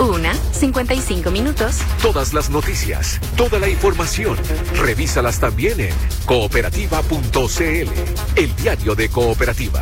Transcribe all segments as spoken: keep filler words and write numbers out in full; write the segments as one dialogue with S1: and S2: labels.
S1: Una, cincuenta y cinco minutos.
S2: Todas las noticias, toda la información, revísalas también en cooperativa punto c l, el diario de Cooperativa.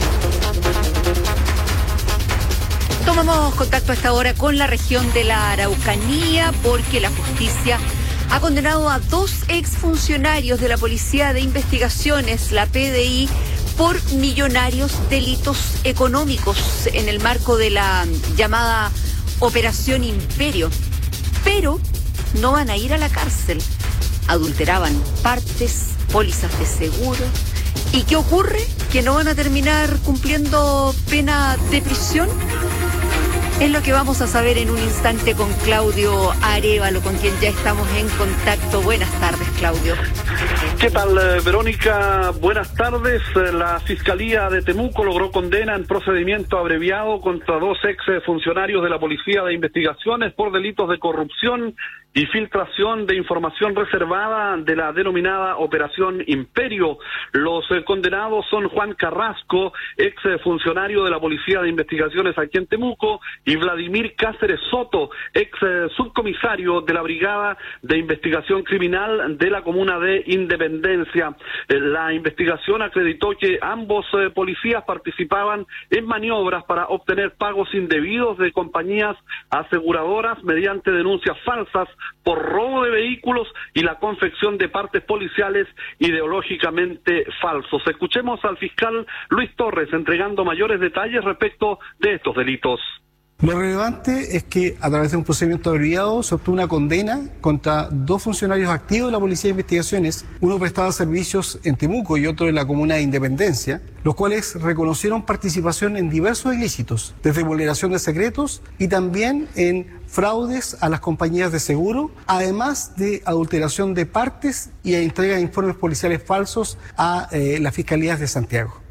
S3: Tomamos contacto a esta hora con la región de la Araucanía porque la justicia ha condenado a dos exfuncionarios de la Policía de Investigaciones, la P D I, por millonarios delitos económicos en el marco de la llamada Operación Imperio. Pero no van a ir a la cárcel. Adulteraban partes, pólizas de seguro. ¿Y qué ocurre? ¿Que no van a terminar cumpliendo pena de prisión? Es lo que vamos a saber en un instante con Claudio Arévalo, con quien ya estamos en contacto. Buenas tardes, Claudio.
S4: ¿Qué tal, Verónica? Buenas tardes. La Fiscalía de Temuco logró condena en procedimiento abreviado contra dos ex funcionarios de la Policía de Investigaciones por delitos de corrupción y filtración de información reservada de la denominada Operación Imperio. Los eh, condenados son Juan Carrasco, ex funcionario de la Policía de Investigaciones aquí en Temuco, y Vladimir Cáceres Soto, ex eh, subcomisario de la Brigada de Investigación Criminal de la Comuna de Independencia. Eh, la investigación acreditó que ambos eh, policías participaban en maniobras para obtener pagos indebidos de compañías aseguradoras mediante denuncias falsas por robo de vehículos y la confección de partes policiales ideológicamente falsos. Escuchemos al fiscal Luis Torres entregando mayores detalles respecto de estos delitos.
S5: Lo relevante es que a través de un procedimiento abreviado se obtuvo una condena contra dos funcionarios activos de la Policía de Investigaciones. Uno prestaba servicios en Temuco y otro en la Comuna de Independencia, los cuales reconocieron participación en diversos ilícitos, desde vulneración de secretos y también en fraudes a las compañías de seguro, además de adulteración de partes y a entrega de informes policiales falsos a eh, las Fiscalías de Santiago.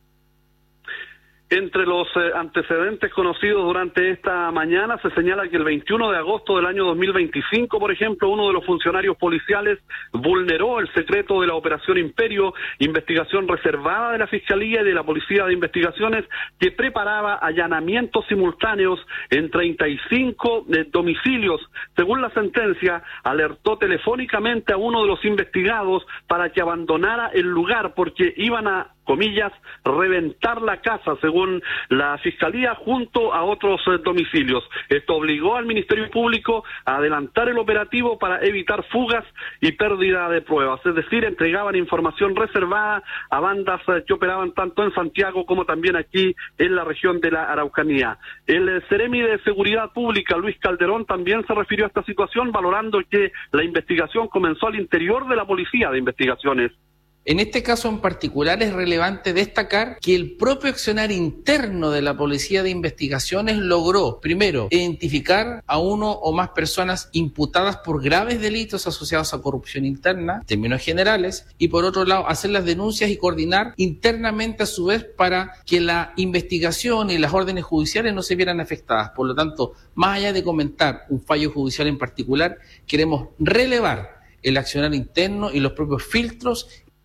S4: Entre los eh, antecedentes conocidos durante esta mañana se señala que el veintiuno de agosto del año dos mil veinticinco, por ejemplo, uno de los funcionarios policiales vulneró el secreto de la Operación Imperio, investigación reservada de la Fiscalía y de la Policía de Investigaciones, que preparaba allanamientos simultáneos en treinta y cinco eh, domicilios. Según la sentencia, alertó telefónicamente a uno de los investigados para que abandonara el lugar porque iban a, comillas, reventar la casa, según la Fiscalía, junto a otros eh, domicilios. Esto obligó al Ministerio Público a adelantar el operativo para evitar fugas y pérdida de pruebas, es decir, entregaban información reservada a bandas eh, que operaban tanto en Santiago como también aquí en la región de la Araucanía. El eh, Seremi de Seguridad Pública, Luis Calderón, también se refirió a esta situación, valorando que la investigación comenzó al interior de la Policía de Investigaciones.
S6: En este caso en particular es relevante destacar que el propio accionar interno de la Policía de Investigaciones logró, primero, identificar a uno o más personas imputadas por graves delitos asociados a corrupción interna, en términos generales, y por otro lado, hacer las denuncias y coordinar internamente a su vez para que la investigación y las órdenes judiciales no se vieran afectadas. Por lo tanto, más allá de comentar un fallo judicial en particular, queremos relevar el accionar interno y los propios filtros.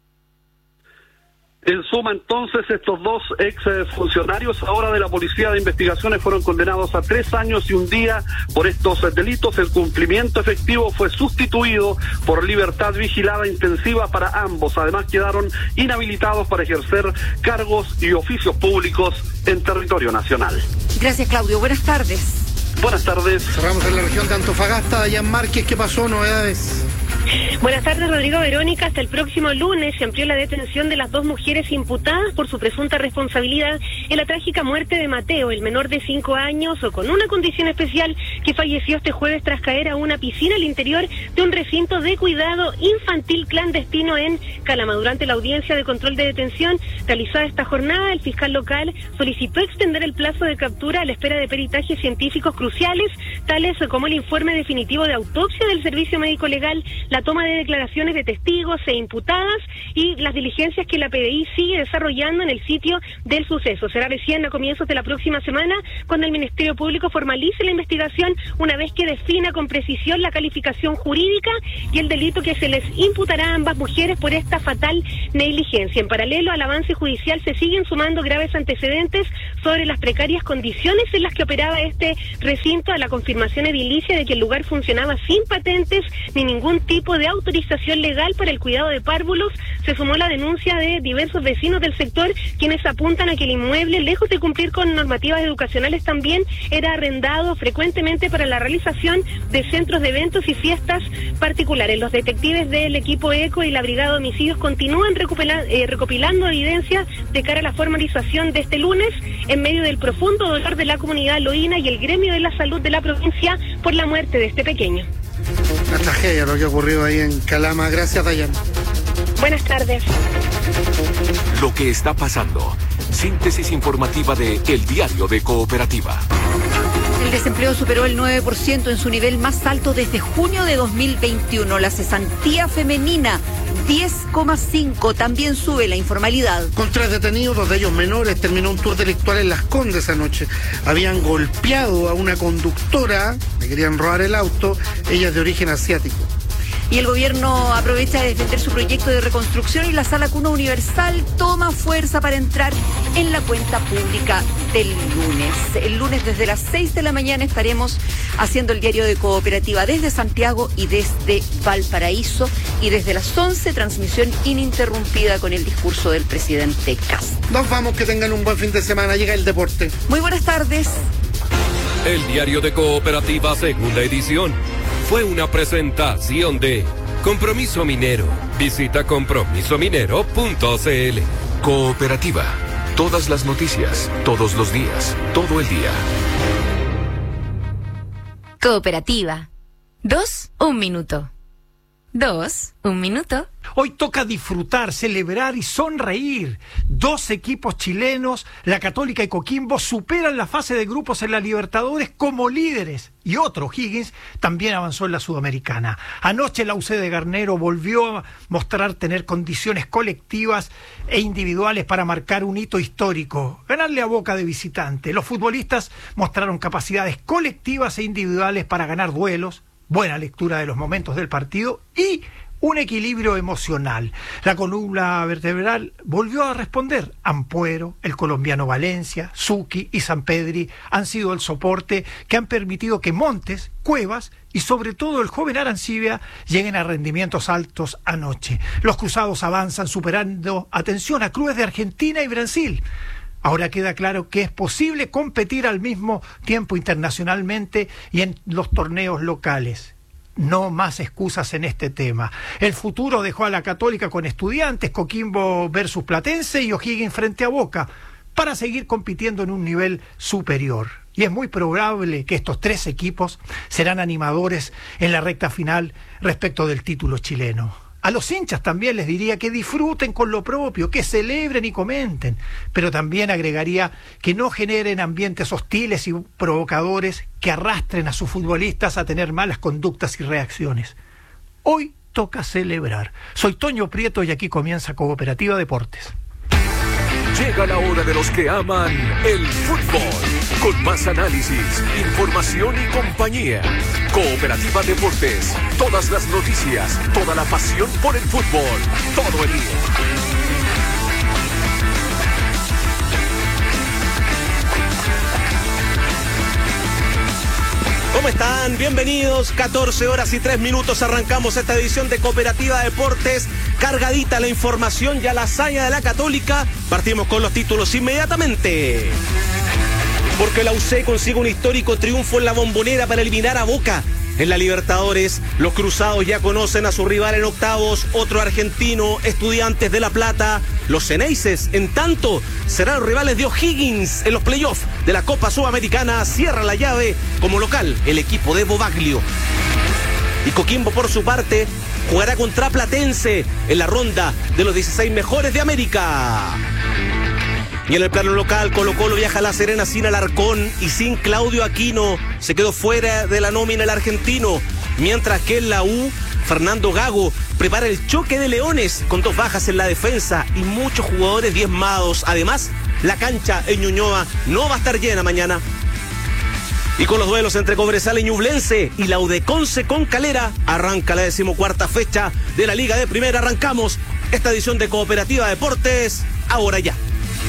S4: En suma, entonces, estos dos ex funcionarios ahora de la Policía de Investigaciones fueron condenados a tres años y un día por estos delitos. El cumplimiento efectivo fue sustituido por libertad vigilada intensiva para ambos. Además, quedaron inhabilitados para ejercer cargos y oficios públicos en territorio nacional.
S3: Gracias, Claudio. Buenas tardes.
S4: Buenas tardes.
S7: Cerramos en la región de Antofagasta. Dayan Márquez, ¿qué pasó? Novedades.
S8: Buenas tardes, Rodrigo. Verónica. Hasta el próximo lunes se amplió la detención de las dos mujeres imputadas por su presunta responsabilidad en la trágica muerte de Mateo, el menor de cinco años o con una condición especial que falleció este jueves tras caer a una piscina al interior de un recinto de cuidado infantil clandestino en Calama. Durante la audiencia de control de detención realizada esta jornada, el fiscal local solicitó extender el plazo de captura a la espera de peritajes científicos cruciales, tales como el informe definitivo de autopsia del Servicio Médico Legal la toma de declaraciones de testigos e imputadas y las diligencias que la P D I sigue desarrollando en el sitio del suceso. Será recién a comienzos de la próxima semana cuando el Ministerio Público formalice la investigación, una vez que defina con precisión la calificación jurídica y el delito que se les imputará a ambas mujeres por esta fatal negligencia. En paralelo al avance judicial se siguen sumando graves antecedentes sobre las precarias condiciones en las que operaba este recinto, a la confirmación edilicia de que el lugar funcionaba sin patentes ni ningún tipo de autorización legal para el cuidado de párvulos. Se sumó la denuncia de diversos vecinos del sector, quienes apuntan a que el inmueble, lejos de cumplir con normativas educacionales, también era arrendado frecuentemente para la realización de centros de eventos y fiestas particulares. Los detectives del equipo ECO y la Brigada de Homicidios continúan recopila, eh, recopilando evidencia de cara a la formalización de este lunes, en medio del profundo dolor de la comunidad loína y el gremio de la salud de la provincia por la muerte de este pequeño.
S7: Una tragedia lo que ha ocurrido ahí en Calama. Gracias, Dayan.
S8: Buenas tardes.
S2: Lo que está pasando. Síntesis informativa de El Diario de Cooperativa.
S3: El desempleo superó el nueve por ciento en su nivel más alto desde junio de dos mil veintiuno. La cesantía femenina, diez coma cinco. También sube la informalidad.
S7: Con tres detenidos, dos de ellos menores, terminó un tour delictual en Las Condes anoche. Habían golpeado a una conductora, le querían robar el auto, ella es de origen asiático.
S3: Y el gobierno aprovecha de defender su proyecto de reconstrucción y la Sala Cuna Universal toma fuerza para entrar en la cuenta pública del lunes. El lunes desde las seis de la mañana estaremos haciendo el Diario de Cooperativa desde Santiago y desde Valparaíso, y desde las once transmisión ininterrumpida con el discurso del presidente Kast.
S7: Nos vamos, que tengan un buen fin de semana. Llega el deporte.
S3: Muy buenas tardes.
S9: El Diario de Cooperativa, segunda edición. Fue una presentación de Compromiso Minero. Visita compromiso minero punto c l.
S2: Cooperativa. Todas las noticias, todos los días, todo el día.
S1: Cooperativa. Dos, un minuto. Dos, un minuto.
S10: Hoy toca disfrutar, celebrar y sonreír. Dos equipos chilenos, la Católica y Coquimbo, superan la fase de grupos en la Libertadores como líderes. Y otro, Higgins, también avanzó en la Sudamericana. Anoche la U C de Garnero volvió a mostrar tener condiciones colectivas e individuales para marcar un hito histórico. Ganarle a Boca de visitante. Los futbolistas mostraron capacidades colectivas e individuales para ganar duelos, buena lectura de los momentos del partido y un equilibrio emocional. La columna vertebral volvió a responder. Ampuero, el colombiano Valencia, Zucchi y Sampedri han sido el soporte que han permitido que Montes, Cuevas y sobre todo el joven Arancibia lleguen a rendimientos altos anoche. Los cruzados avanzan superando, atención, a clubes de Argentina y Brasil. Ahora queda claro que es posible competir al mismo tiempo internacionalmente y en los torneos locales. No más excusas en este tema. El futuro dejó a la Católica con Estudiantes, Coquimbo versus Platense y O'Higgins frente a Boca, para seguir compitiendo en un nivel superior. Y es muy probable que estos tres equipos serán animadores en la recta final respecto del título chileno. A los hinchas también les diría que disfruten con lo propio, que celebren y comenten, pero también agregaría que no generen ambientes hostiles y provocadores que arrastren a sus futbolistas a tener malas conductas y reacciones. Hoy toca celebrar. Soy Toño Prieto y aquí comienza Cooperativa Deportes.
S2: Llega la hora de los que aman el fútbol, con más análisis, información y compañía. Cooperativa Deportes, todas las noticias, toda la pasión por el fútbol, todo el día.
S11: ¿Cómo están? Bienvenidos, catorce horas y tres minutos, arrancamos esta edición de Cooperativa Deportes, cargadita la información y a la hazaña de la Católica. Partimos con los títulos inmediatamente. Porque la U C consigue un histórico triunfo en la Bombonera para eliminar a Boca. En la Libertadores, los cruzados ya conocen a su rival en octavos, otro argentino, Estudiantes de La Plata. Los Ceneices, en tanto, serán rivales de O'Higgins en los playoffs de la Copa Sudamericana. Cierra la llave como local el equipo de Bobaglio. Y Coquimbo, por su parte, jugará contra Platense en la ronda de los dieciséis mejores de América. Y en el plano local, Colo-Colo viaja a La Serena sin Alarcón y sin Claudio Aquino. Se quedó fuera de la nómina el argentino. Mientras que en la U, Fernando Gago prepara el choque de Leones con dos bajas en la defensa y muchos jugadores diezmados. Además, la cancha en Ñuñoa no va a estar llena mañana. Y con los duelos entre Cobresal y Ñublense y la Udeconce con Calera, arranca la decimocuarta fecha de la Liga de Primera. Arrancamos esta edición de Cooperativa Deportes, ahora ya.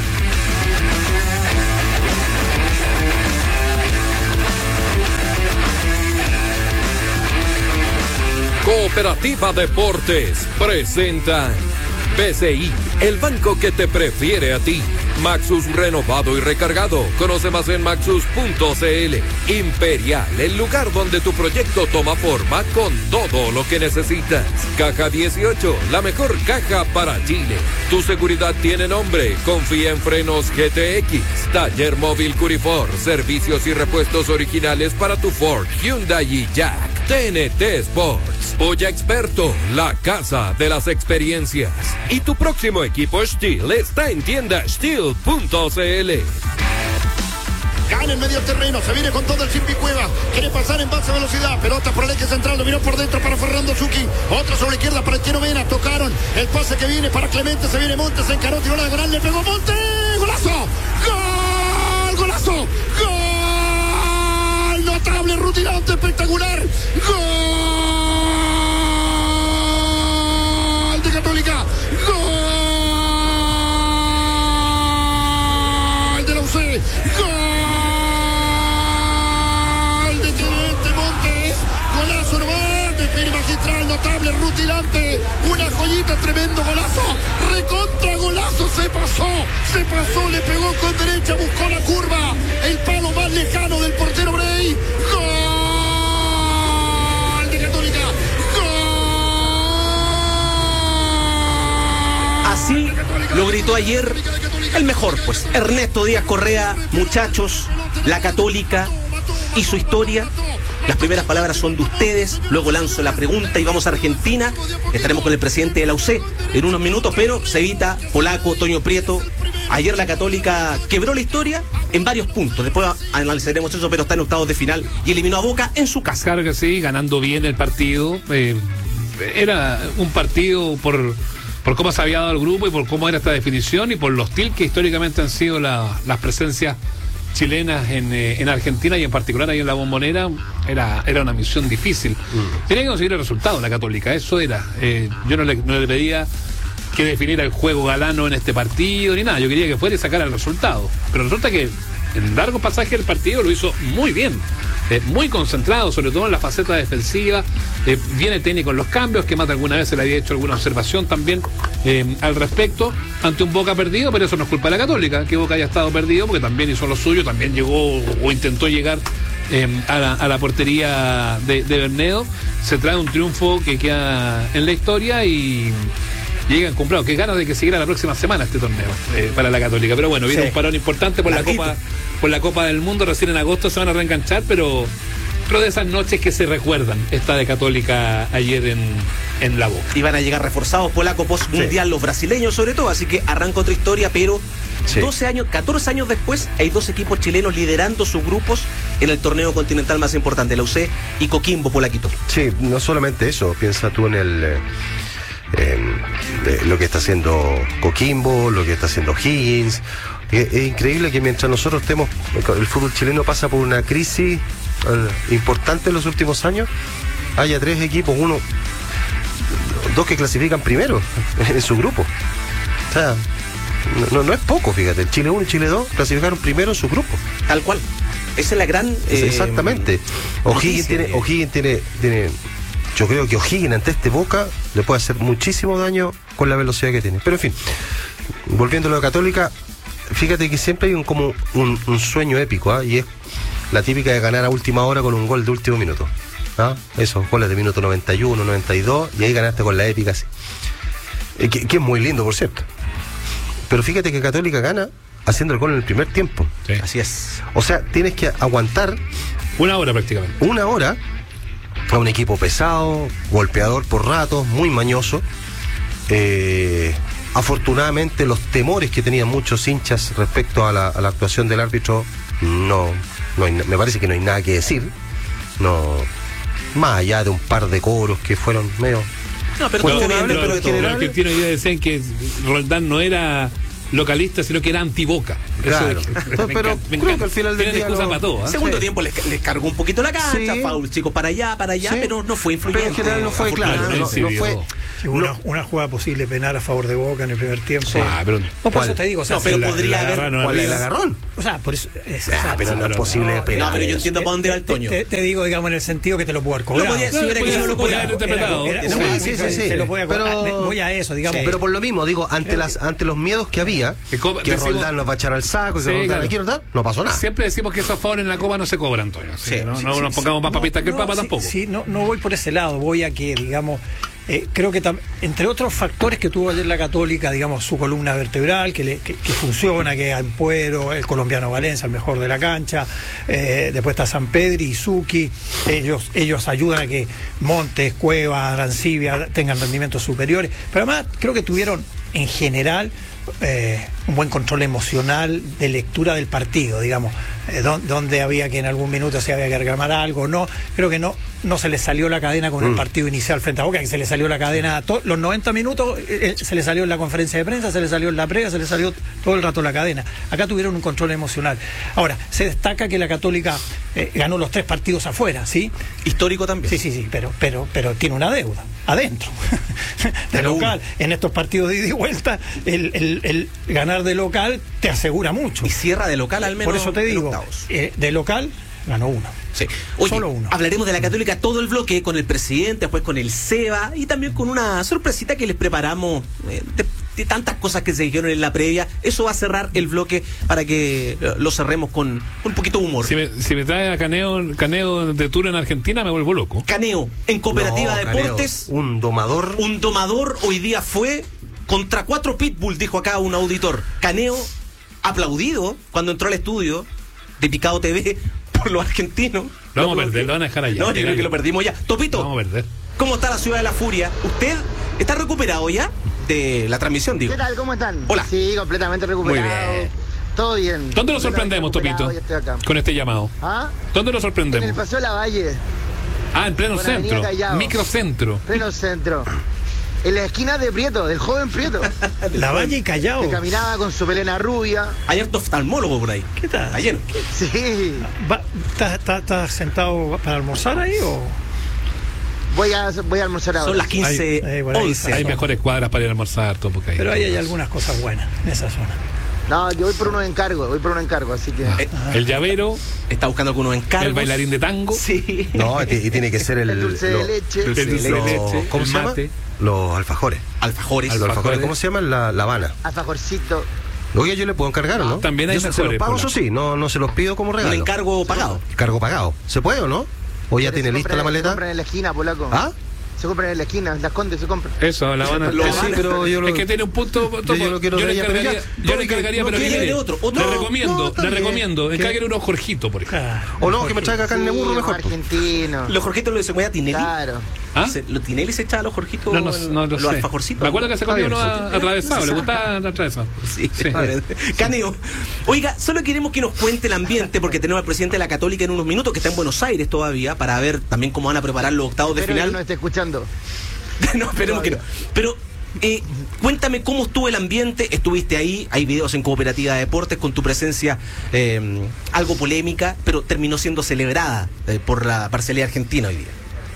S9: Cooperativa Deportes presenta B C I, el banco que te prefiere a ti. Maxus renovado y recargado. Conoce más en maxus punto c l. Imperial, el lugar donde tu proyecto toma forma con todo lo que necesitas. Caja dieciocho, la mejor caja para Chile. Tu seguridad tiene nombre. Confía en Frenos G T X. Taller móvil Curifor. Servicios y repuestos originales para tu Ford, Hyundai y Jack. T N T Sports. Polla Experto, la casa de las experiencias. Y tu próximo equipo Steel está en tienda steel punto c l.
S12: Gana en medio terreno, se viene con todo el Simpi Cueva, quiere pasar en baja velocidad, pelota por el eje central, lo miró por dentro para Fernando Zucchi, otra sobre la izquierda para Etienne Mena, tocaron, el pase que viene para Clemente, se viene Montes, se encaró, tiró la diagonal, le pegó Montes, golazo, gol, golazo, gol, notable, rutilante, espectacular, gol de Católica, gol de la U C, gol. Magistral, notable, rutilante, una joyita, tremendo golazo, recontra golazo, se pasó, se pasó, le pegó con derecha, buscó la curva, el palo más lejano del portero Bray, gol de Católica, gol.
S11: Así lo gritó ayer el mejor, pues, Ernesto Díaz Correa. Muchachos, la Católica y su historia. Las primeras palabras son de ustedes, luego lanzo la pregunta y vamos a Argentina. Estaremos con el presidente de la U C en unos minutos, pero Cevita, Polaco, Toño Prieto. Ayer la Católica quebró la historia en varios puntos. Después analizaremos eso, pero está en octavos de final y eliminó a Boca en su casa.
S13: Claro que sí, ganando bien el partido. Eh, era un partido por, por cómo se había dado el grupo y por cómo era esta definición y por los til que históricamente han sido la, las presencias chilenas en, eh, en Argentina y en particular ahí en la Bombonera. Era, era una misión difícil. Mm. Tenía que conseguir el resultado la Católica, eso era. Eh, yo no le, no le pedía que definiera el juego galano en este partido ni nada, yo quería que fuera y sacara el resultado. Pero resulta que en el largo pasaje del partido lo hizo muy bien, eh, muy concentrado, sobre todo en la faceta defensiva, eh, viene técnico en los cambios, que más de alguna vez se le había hecho alguna observación también eh, al respecto, ante un Boca perdido, pero eso no es culpa de la Católica, que Boca haya estado perdido, porque también hizo lo suyo, también llegó o intentó llegar eh, a, la, a la portería de, de Bernedo. Se trae un triunfo que queda en la historia y llegan comprados. Qué ganas de que siguiera la próxima semana este torneo eh, para la Católica. Pero bueno, viene sí. un parón importante por Larguito. la Copa por la Copa del Mundo. Recién en agosto se van a reenganchar, pero, pero de esas noches que se recuerdan, esta de Católica ayer en, en la Boca.
S11: Y van a llegar reforzados Polaco post mundial, sí. los brasileños sobre todo, así que arranca otra historia, pero sí. doce años, catorce años después, hay dos equipos chilenos liderando sus grupos en el torneo continental más importante, la U C y Coquimbo, Polaquito.
S14: Sí, no solamente eso, piensa tú en el eh, eh, lo que está haciendo Coquimbo, lo que está haciendo Higgins. Es, es increíble que mientras nosotros estemos, el fútbol chileno pasa por una crisis eh, importante en los últimos años, haya tres equipos, uno, dos que clasifican primero en su grupo. O sea, no, no es poco, fíjate, el Chile uno y Chile dos clasificaron primero en su grupo.
S11: Tal cual. Esa es la gran... Eh,
S14: Exactamente. O'Higgins tiene, O'Higgins tiene, tiene... Yo creo que O'Higgins ante este Boca le puede hacer muchísimo daño con la velocidad que tiene. Pero en fin, volviendo a lo de Católica, fíjate que siempre hay un, como un, un sueño épico, ¿eh? Y es la típica de ganar a última hora con un gol de último minuto. ¿Ah? Esos goles de minuto noventa y uno, noventa y dos, y ahí ganaste con la épica así. Eh, que, que es muy lindo, por cierto. Pero fíjate que Católica gana haciendo el gol en el primer tiempo.
S11: Sí. Así es.
S14: O sea, tienes que aguantar
S13: una hora prácticamente.
S14: Una hora a un equipo pesado, golpeador por ratos, muy mañoso. Eh, afortunadamente los temores que tenían muchos hinchas respecto a la, a la actuación del árbitro, no, no hay, me parece que no hay nada que decir. No, más allá de un par de cobros que fueron medio...
S11: No, pero
S13: Bueno,
S11: estuvo bien,
S13: pero
S11: pero
S13: los
S11: en general-
S13: argentinos ya decían que Roldán no era localista, sino que era anti-Boca.
S14: Claro.
S13: Eso-
S14: Pero
S13: me
S14: creo
S13: encanta, me
S14: que
S13: encanta.
S14: al final del
S13: Tienen
S14: día
S13: excusa
S14: no-
S13: para todo, ¿ah?
S11: Segundo
S14: Sí.
S11: tiempo les, les cargó un poquito la cancha,
S14: Sí.
S11: foul, chicos, para allá, para allá,
S14: Sí.
S11: pero no fue influyente.
S14: Pero en general no fue claro, no, no
S13: Sí,
S14: fue...
S10: Sí, una, una jugada posible penal a favor de Boca en el primer tiempo.
S13: Ah, pero
S10: No, por
S14: ¿cuál?
S10: eso te digo, o sea,
S11: No, pero
S10: si la-
S11: podría
S10: la
S11: haber-
S10: agarraron
S14: ¿Cuál es el
S10: arriba.
S14: agarrón?
S10: O sea, por eso. Es,
S14: Ah,
S10: exacto.
S14: pero no es posible de pegar.
S11: No, pero yo entiendo para dónde va el
S10: Te,
S11: Toño.
S10: te- te digo, digamos, en el sentido que te lo puedo haber
S11: Lo
S10: cobrado.
S11: podía- si hubiera
S13: Podía-
S11: querido, lo
S13: podía
S11: podía
S13: haber interpretado.
S10: Era- era
S14: Sí,
S10: muy-
S14: sí, sí, sí.
S10: Te lo podía cobrar.
S14: Pero-
S10: Voy a eso, digamos.
S14: Pero por lo mismo, digo, ante las ante los miedos que había,
S13: Que co-
S14: que
S13: decimos-
S14: Roldán nos va a echar al saco, que
S13: Sí,
S14: Roldán
S13: claro.
S14: aquí, Roldán, no pasó nada.
S13: Siempre decimos que esos favores en la Copa no se cobran, Antonio. Sí,
S11: Sí,
S13: no
S11: sí,
S13: no
S11: sí,
S13: nos
S11: sí.
S13: pongamos más papistas que el
S10: No,
S13: Papa
S10: sí,
S13: tampoco.
S10: Sí, no, no voy por ese lado, voy a que, digamos, eh, creo que tam- entre otros factores que tuvo ayer la Católica, digamos, su columna vertebral, que, le- que, que funciona, que es Ampuero, el colombiano Valencia, el mejor de la cancha, eh, después está San Pedro y Suki, ellos, ellos ayudan a que Montes, Cuevas, Arancibia tengan rendimientos superiores, pero además creo que tuvieron en general eh, un buen control emocional de lectura del partido, digamos, eh, don- donde había que en algún minuto se había que reclamar algo, no, creo que no, no se le salió la cadena con el
S14: Mm.
S10: partido inicial frente a Boca, que se le salió la cadena, to- los noventa minutos eh, eh, se le salió en la conferencia de prensa, se le salió en la previa, se le salió todo el rato la cadena. Acá tuvieron un control emocional. Ahora, se destaca que la Católica eh, ganó los tres partidos afuera, ¿sí?
S11: Histórico también.
S10: Sí, sí, sí, pero, pero, pero tiene una deuda adentro, de local. En estos partidos de ida y vuelta, el, el- el ganar de local te asegura mucho.
S11: Y cierra de local al menos.
S10: Por eso te
S11: en
S10: digo,
S11: octavos.
S10: eh, de local ganó uno.
S11: Sí. Oye,
S10: Solo uno.
S11: hablaremos de la Católica todo el bloque con el presidente, después con el Seba y también con una sorpresita que les preparamos eh, de, de tantas cosas que se dijeron en la previa. Eso va a cerrar el bloque para que eh, lo cerremos con un poquito de humor.
S13: Si me, si me trae a Caneo, Caneo de tour en Argentina, me vuelvo loco.
S11: Caneo, en Cooperativa
S14: No,
S11: Deportes,
S14: Caneo, un domador.
S11: un domador hoy día fue contra cuatro pitbull, dijo acá un auditor. Caneo, aplaudido cuando entró al estudio de Picado T V por los argentinos.
S13: Lo vamos a perder, lo van a dejar allá.
S11: No, yo creo que lo perdimos ya. Topito,
S13: Lo vamos a perder.
S11: ¿cómo está la ciudad de la furia? ¿Usted está recuperado ya de la transmisión, digo?
S15: ¿Qué tal? ¿Cómo están?
S11: Hola.
S15: Sí, completamente recuperado.
S11: Muy bien.
S15: Todo bien.
S13: ¿Dónde lo
S15: Completamente
S13: sorprendemos,
S15: recuperado,
S13: Topito?
S15: ya estoy acá.
S13: Con este llamado.
S15: ¿Ah?
S13: ¿Dónde lo
S15: En el
S13: sorprendemos?
S15: Paseo La Valle,
S13: Ah, en pleno
S15: Por Avenida
S13: centro.
S15: Callao.
S13: Microcentro.
S15: pleno centro. En la esquina de Prieto, del joven Prieto.
S10: La Valle y Callao.
S15: Que caminaba con su pelena rubia.
S11: Hay harto oftalmólogo por ahí.
S10: ¿Qué tal?
S11: Ayer.
S15: Sí.
S10: Va- ¿Estás estás- estás sentado para almorzar ahí o...?
S15: Voy a, voy a almorzar ahora.
S11: Son las quince,
S10: Ahí, ahí, por ahí
S11: once.
S13: Hay mejores cuadras para ir a almorzar, todo porque hay.
S10: Pero ahí hay algunas cosas buenas en esa zona.
S15: No, yo voy por uno de encargo, voy por uno de encargo, así que...
S11: Eh,
S13: El llavero,
S11: Está buscando algunos encargos.
S13: el bailarín de tango,
S11: Sí.
S14: No, y ti- y tiene que ser el.
S15: El dulce
S14: lo-
S15: de leche.
S13: el dulce de
S14: lo-
S13: leche,
S14: ¿Cómo
S13: el
S14: se llama?
S13: mate.
S14: Los alfajores.
S11: Alfajores.
S14: Los alfajores, ¿cómo se llaman? La, la Habana.
S15: Alfajorcito.
S14: Oye, yo le puedo encargar, ¿o no?
S13: También hay
S14: Yo se- se
S13: mejores,
S14: los pago,
S13: Pola.
S14: eso sí, no, no se los pido como
S11: Un
S14: regalo.
S11: encargo pagado.
S14: Cargo pagado. ¿Se puede o no? ¿O ya
S15: Pero
S14: tiene
S15: se
S14: lista la
S15: compran- Se
S14: maleta?
S15: compran en la esquina, polaco.
S14: ¿Ah?
S15: Se compran en la esquina, en las Condes se compran.
S13: Eso, la van a.
S11: Lo
S14: Sí,
S11: van a-
S14: pero yo lo,
S13: Es que tiene un punto.
S14: yo, yo lo quiero
S13: yo
S14: de
S13: le
S14: ella, pero ya.
S13: encargaría, yo le encargaría,
S14: no
S13: pero
S14: quiere
S13: mire,
S11: otro, otro.
S13: le
S11: No,
S13: recomiendo,
S14: no, está
S13: le
S14: bien.
S13: recomiendo,
S14: ¿Qué?
S13: encargue unos Jorgitos, por ejemplo.
S10: Claro.
S14: O no, que me traiga carne de burro
S15: Sí,
S14: mejor.
S15: argentino.
S11: Los Jorgitos lo de Seguridad Tinelli.
S15: Claro.
S13: ¿Ah?
S11: Se- ¿Lo Tinelli se echaba a los Jorgitos?
S13: No, no, no lo
S11: los
S13: sé.
S11: alfajorcitos.
S13: Me acuerdo que se comió
S14: Está
S13: uno
S14: bien,
S13: a- atravesado, le gustaba atravesado.
S11: Sí,
S13: Sí.
S11: a ver. Caneo. Oiga, solo queremos que nos cuente el ambiente, porque tenemos al presidente de la Católica en unos minutos, que está en Buenos Aires todavía, para ver también cómo van a preparar los octavos de
S15: Espero que
S11: final.
S15: no esté escuchando.
S11: No, esperemos que no. Pero eh, cuéntame cómo estuvo el ambiente. Estuviste ahí, hay videos en Cooperativa de Deportes con tu presencia eh, algo polémica, pero terminó siendo celebrada eh, por la parcialidad argentina hoy día.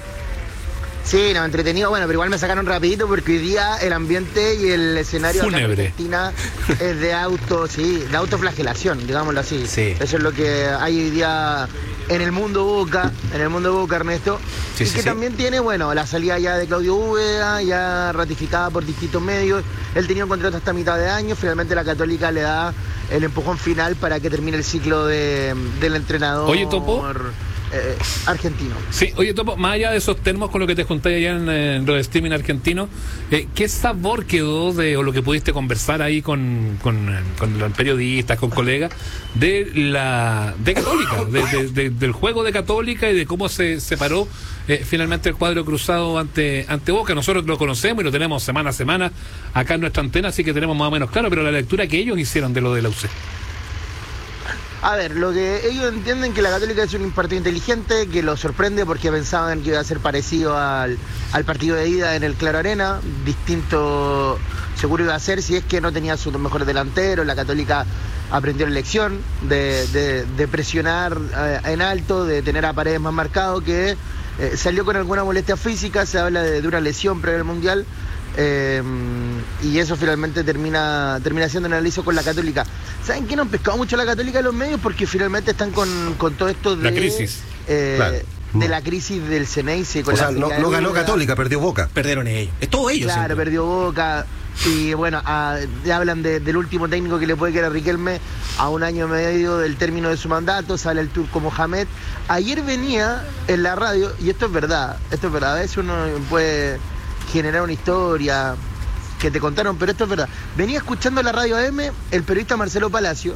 S15: Sí, no, entretenido, bueno, pero igual me sacaron rapidito porque hoy día el ambiente y el escenario acá en
S13: Fúnebre.
S15: Argentina es de auto, sí, de autoflagelación, digámoslo así.
S11: Sí.
S15: Eso es lo que hay hoy día en el mundo Boca, en el mundo Boca, Ernesto.
S11: Sí,
S15: y
S11: sí,
S15: que
S11: sí.
S15: también tiene, bueno, la salida ya de Claudio Úbeda, ya ratificada por distintos medios. Él tenía un contrato hasta mitad de año, finalmente la Católica le da el empujón final para que termine el ciclo de, del entrenador.
S13: Oye, Topo.
S15: eh, argentino.
S13: Sí, oye, Topo, más allá de esos termos con lo que te conté allá en, eh, en los streaming argentinos, eh, ¿qué sabor quedó de, o lo que pudiste conversar ahí con, con, eh, con los periodistas, con colegas, de la de Católica, de, de- de- del juego de Católica y de cómo se separó eh, finalmente el cuadro cruzado ante, ante Boca? Nosotros lo conocemos y lo tenemos semana a semana acá en nuestra antena, así que tenemos más o menos claro, pero la lectura que ellos hicieron de lo de la U C.
S15: A ver, lo que ellos entienden que la Católica es un partido inteligente, que lo sorprende porque pensaban que iba a ser parecido al, al partido de ida en el Claro Arena, distinto seguro iba a ser si es que no tenía sus mejores delanteros. La Católica aprendió la lección de, de, de presionar eh, en alto, de tener a Paredes más marcado, que eh, salió con alguna molestia física, se habla de, de una lesión previa al Mundial. Eh, y eso finalmente termina termina siendo un análisis con la Católica. ¿Saben qué? No han pescado mucho la Católica en los medios porque finalmente están con, con todo esto de
S13: la crisis
S15: eh,
S14: claro.
S15: de la crisis del Ceneice con
S14: o sea,
S15: la
S14: no, no ganó Católica, perdió Boca.
S11: Perdieron ellos. Es todo ellos.
S15: Claro,
S11: siempre.
S15: perdió Boca. Y bueno, a, ya hablan de, del último técnico que le puede quedar a Riquelme a un año y medio del término de su mandato. Sale el turco Mohamed. Ayer venía en la radio, y esto es verdad, esto es verdad, a veces uno puede generar una historia que te contaron, pero esto es verdad. Venía escuchando la radio A M el periodista Marcelo Palacio,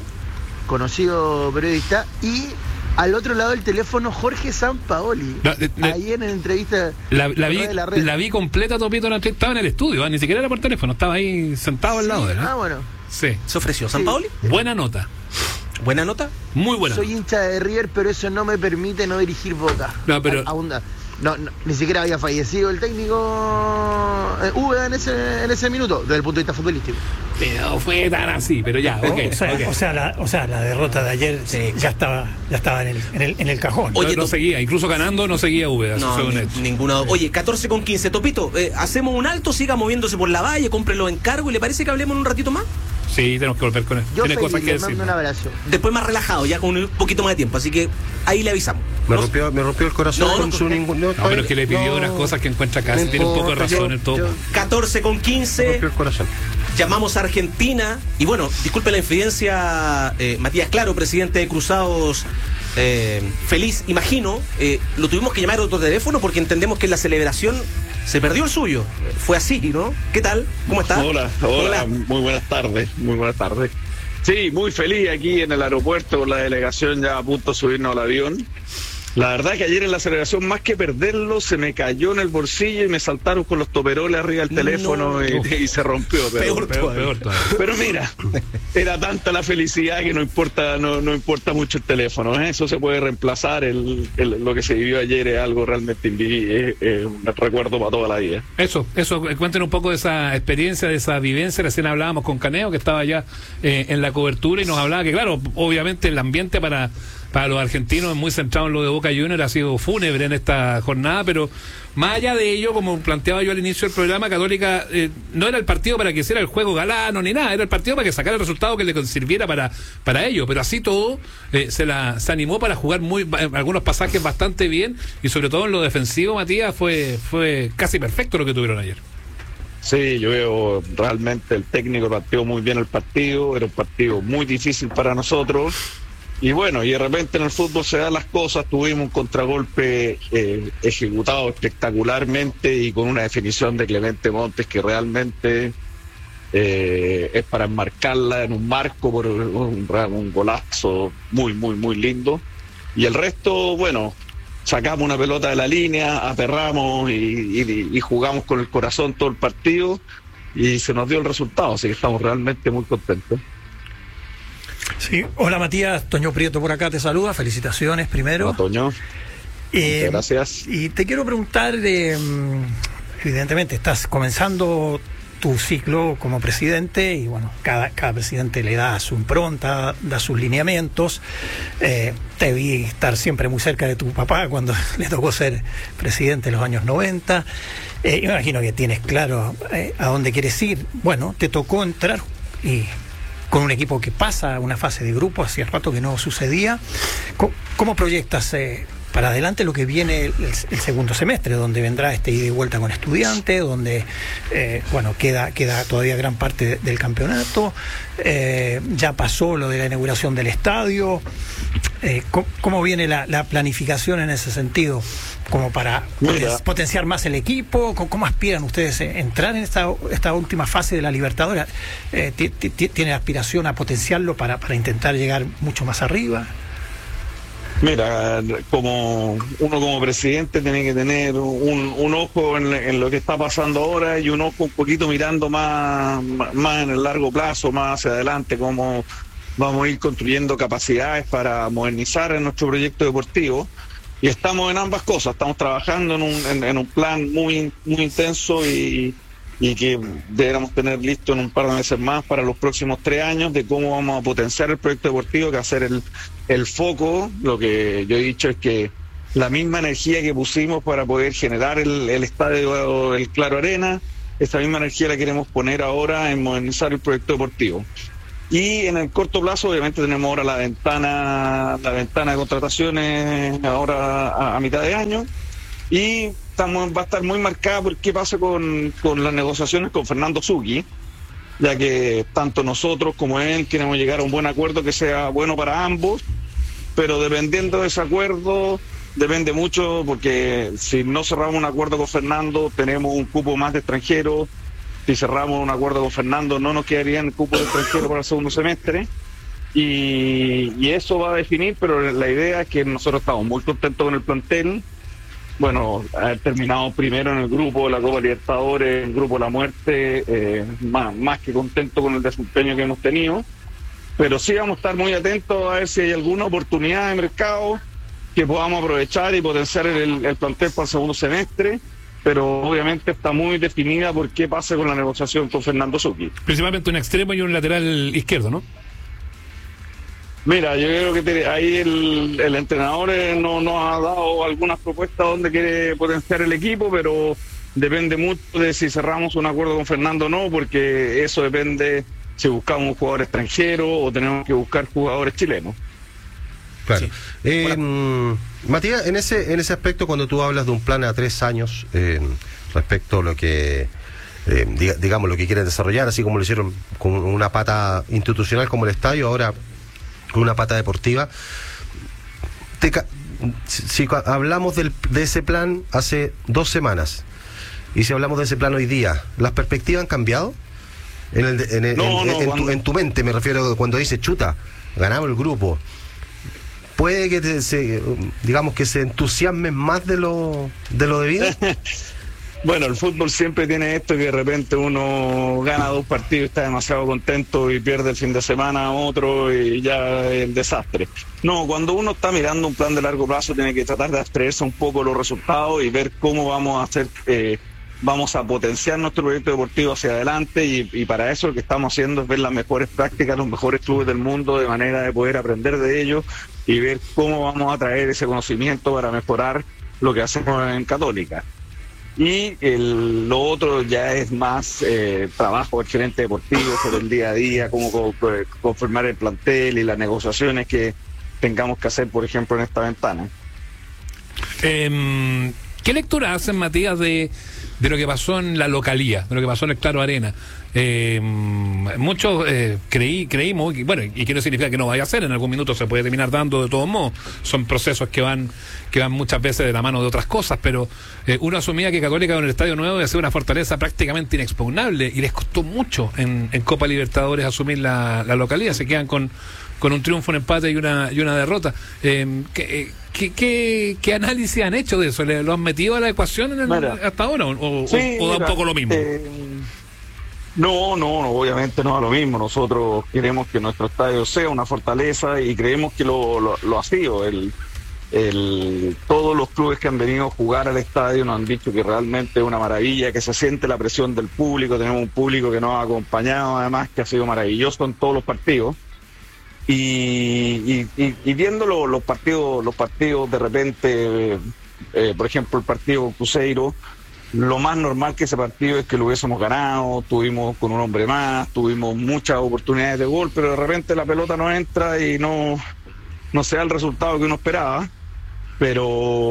S15: conocido periodista, y al otro lado del teléfono Jorge Sampaoli.
S13: No, de, de,
S15: ahí en la entrevista
S13: la, la, vi,
S15: la,
S13: la vi completa, Topito, estaba en el estudio, ¿eh? Ni siquiera era por teléfono, estaba ahí sentado al
S15: sí,
S13: lado de él. ¿eh?
S15: Ah, bueno.
S13: Sí.
S11: ¿Se ofreció Sampaoli?
S13: Sí. Buena nota.
S11: ¿Buena nota?
S13: Muy buena.
S15: Soy hincha de River, pero eso no me permite no dirigir Boca.
S13: No, pero...
S15: A, a No, no, ni siquiera había fallecido el técnico eh, Úbeda en ese, en ese minuto, desde el punto de vista futbolístico.
S13: Pero fue tan así, pero ya, ok.
S10: O sea,
S13: okay.
S10: o sea, la, o sea la derrota de ayer sí, ya estaba ya estaba en el, en el, en el cajón.
S13: Oye, no, no seguía, incluso ganando no seguía Úbeda.
S11: No, ni, ninguna. Oye, catorce con quince, Topito, eh, hacemos un alto, siga moviéndose por la valle, compre los encargos y ¿le parece que hablemos en un ratito más?
S13: Sí, tenemos que volver con él.
S15: Yo
S13: Tiene
S15: feliz,
S13: cosas que
S15: le mando
S13: decir.
S15: Un abrazo.
S11: Después más relajado, ya con un poquito más de tiempo, así que ahí le avisamos.
S14: Me rompió, me rompió el corazón
S11: no,
S14: con
S11: no,
S14: su
S11: no,
S14: ningún.
S13: No, pero es que le pidió no, unas cosas que encuentra acá. No tiene un poco de razón en todo.
S11: catorce con quince.
S14: Me rompió el corazón.
S11: Llamamos a Argentina. Y bueno, disculpe la infidencia, eh, Matías Claro, presidente de Cruzados. Eh, feliz, imagino. Eh, lo tuvimos que llamar a otro teléfono porque entendemos que en la celebración se perdió el suyo. Fue así, ¿no? ¿Qué tal? ¿Cómo está?
S16: Hola, hola, hola. Muy buenas tardes. Muy buenas tardes. Sí, muy feliz aquí en el aeropuerto con la delegación ya a punto de subirnos al avión. La verdad que ayer en la celebración, más que perderlo, se me cayó en el bolsillo y me saltaron con los toperoles arriba del teléfono no, y, no. y se rompió. Pero,
S13: peor, peor, peor todavía.
S16: Pero mira, era tanta la felicidad que no importa no, no importa mucho el teléfono. ¿eh? Eso se puede reemplazar. El, el, lo que se vivió ayer es algo realmente invivible, es, es un recuerdo para toda la vida.
S13: Eso, eso, cuenten un poco de esa experiencia, de esa vivencia. Recién hablábamos con Caneo, que estaba ya eh, en la cobertura y nos hablaba que, claro, obviamente el ambiente para... para los argentinos es muy centrado en lo de Boca Juniors, ha sido fúnebre en esta jornada, pero más allá de ello, como planteaba yo al inicio del programa, Católica eh, no era el partido para que hiciera el juego galano ni nada, era el partido para que sacara el resultado que le sirviera para para ello, pero así todo eh, se la se animó para jugar muy algunos pasajes bastante bien y sobre todo en lo defensivo, Matías, fue fue casi perfecto lo que tuvieron ayer.
S16: Sí, yo veo realmente el técnico partió muy bien el partido, era un partido muy difícil para nosotros. Y bueno, y de repente en el fútbol se dan las cosas, tuvimos un contragolpe eh, ejecutado espectacularmente y con una definición de Clemente Montes que realmente eh, es para enmarcarla en un marco por un, un golazo muy, muy, muy lindo. Y el resto, bueno, sacamos una pelota de la línea, aperramos y, y, y jugamos con el corazón todo el partido y se nos dio el resultado, así que estamos realmente muy contentos.
S10: Sí, hola Matías, Toño Prieto por acá te saluda, felicitaciones primero.
S16: Hola Toño,
S10: eh,
S16: muchas gracias.
S10: Y te quiero preguntar, eh, evidentemente estás comenzando tu ciclo como presidente y bueno, cada, cada presidente le da su impronta, da sus lineamientos. Eh, te vi estar siempre muy cerca de tu papá cuando le tocó ser presidente en los años noventa. Eh, me imagino que tienes claro eh, a dónde quieres ir. Bueno, te tocó entrar y... con un equipo que pasa una fase de grupo, hacía rato que no sucedía. ¿Cómo, cómo proyectas eh, para adelante lo que viene el, el segundo semestre, donde vendrá este ida y vuelta con Estudiantes, donde eh, bueno queda queda todavía gran parte de, del campeonato, eh, ya pasó lo de la inauguración del estadio? Eh, ¿cómo, ¿Cómo viene la, la planificación en ese sentido? Como para poten- potenciar más el equipo. ¿Cómo, cómo aspiran ustedes a entrar en esta, esta última fase de la Libertadores? Eh, t- t- ¿Tiene aspiración a potenciarlo para, para intentar llegar mucho más arriba?
S16: Mira, como uno como presidente tiene que tener un, un ojo en, en lo que está pasando ahora y un ojo un poquito mirando más, más en el largo plazo, más hacia adelante, cómo, vamos a ir construyendo capacidades para modernizar en nuestro proyecto deportivo. Y estamos en ambas cosas, estamos trabajando en un, en, en un plan muy, muy intenso y, y que deberíamos tener listo en un par de meses más para los próximos tres años de cómo vamos a potenciar el proyecto deportivo, que va a ser el, el foco. Lo que yo he dicho es que la misma energía que pusimos para poder generar el, el estadio, el Claro Arena, esa misma energía la queremos poner ahora en modernizar el proyecto deportivo. Y en el corto plazo, obviamente, tenemos ahora la ventana la ventana de contrataciones ahora a, a mitad de año, y estamos va a estar muy marcada por qué pasa con, con las negociaciones con Fernando Zucchi, ya que tanto nosotros como él queremos llegar a un buen acuerdo que sea bueno para ambos, pero dependiendo de ese acuerdo, depende mucho, porque si no cerramos un acuerdo con Fernando, tenemos un cupo más de extranjeros. Si cerramos un acuerdo con Fernando, no nos quedaría en el cupo de extranjero para el segundo semestre, y, y eso va a definir, pero la idea es que nosotros estamos muy contentos con el plantel. Bueno, haber terminado primero en el grupo de la Copa Libertadores, el grupo de la muerte, eh, más, más que contento con el desempeño que hemos tenido, pero sí vamos a estar muy atentos a ver si hay alguna oportunidad de mercado que podamos aprovechar y potenciar el, el plantel para el segundo semestre. Pero obviamente está muy definida por qué pasa con la negociación con Fernando Zucchi.
S13: Principalmente un extremo y un lateral izquierdo, ¿no?
S16: Mira, yo creo que te, ahí el, el entrenador no nos ha dado algunas propuestas donde quiere potenciar el equipo, pero depende mucho de si cerramos un acuerdo con Fernando o no, porque eso depende si buscamos un jugador extranjero o tenemos que buscar jugadores chilenos.
S14: Claro. Sí. Eh, Matías, en ese en ese aspecto, cuando tú hablas de un plan a tres años, eh, respecto a lo que, eh, diga, digamos, lo que quieren desarrollar, así como lo hicieron con una pata institucional como el estadio, ahora con una pata deportiva, te, si, si hablamos del, de ese plan hace dos semanas, y si hablamos de ese plan hoy día, ¿las perspectivas han cambiado? En, el, en, el,
S16: no,
S14: en,
S16: no,
S14: en,
S16: cuando...
S14: tu, en tu mente, me refiero, cuando dices, chuta, ganamos el grupo. ¿Puede que te, se, digamos que se entusiasmen más de lo de lo debido?
S16: Bueno, el fútbol siempre tiene esto, que de repente uno gana dos partidos y está demasiado contento y pierde el fin de semana otro y ya es el desastre. No, cuando uno está mirando un plan de largo plazo tiene que tratar de abstraerse un poco los resultados y ver cómo vamos a hacer, eh, vamos a potenciar nuestro proyecto deportivo hacia adelante, y, y para eso lo que estamos haciendo es ver las mejores prácticas, los mejores clubes del mundo, de manera de poder aprender de ellos y ver cómo vamos a traer ese conocimiento para mejorar lo que hacemos en Católica. Y el, lo otro ya es más eh, trabajo del gerente deportivo sobre el día a día, cómo co conformar el plantel y las negociaciones que tengamos que hacer, por ejemplo, en esta ventana.
S13: Eh, ¿Qué lectura hacen, Matías, de, de lo que pasó en la localía, de lo que pasó en el Claro Arena? Eh, muchos eh, creí, creímos, y, bueno, y que no significa que no vaya a ser, en algún minuto se puede terminar dando de todos modos, son procesos que van que van muchas veces de la mano de otras cosas, pero eh, uno asumía que Católica con el Estadio Nuevo iba a ser una fortaleza prácticamente inexpugnable, y les costó mucho en, en Copa Libertadores asumir la, la localía, se quedan con, con un triunfo, un empate y una y una derrota. Eh, ¿qué, qué, qué, ¿Qué análisis han hecho de eso? ¿Lo han metido a la ecuación en el, mira, hasta ahora o,
S16: sí,
S13: o, o da
S16: mira,
S13: un poco lo mismo?
S16: Eh, No, no, no, obviamente no es lo mismo. Nosotros queremos que nuestro estadio sea una fortaleza y creemos que lo, lo, lo ha sido. El, el, todos los clubes que han venido a jugar al estadio nos han dicho que realmente es una maravilla, que se siente la presión del público. Tenemos un público que nos ha acompañado, además, que ha sido maravilloso en todos los partidos. Y, y, y viendo lo, los partidos, los partidos de repente, eh, por ejemplo, el partido con Cruzeiro, lo más normal que ese partido es que lo hubiésemos ganado, tuvimos con un hombre más, tuvimos muchas oportunidades de gol, pero de repente la pelota no entra y no, no se da el resultado que uno esperaba. Pero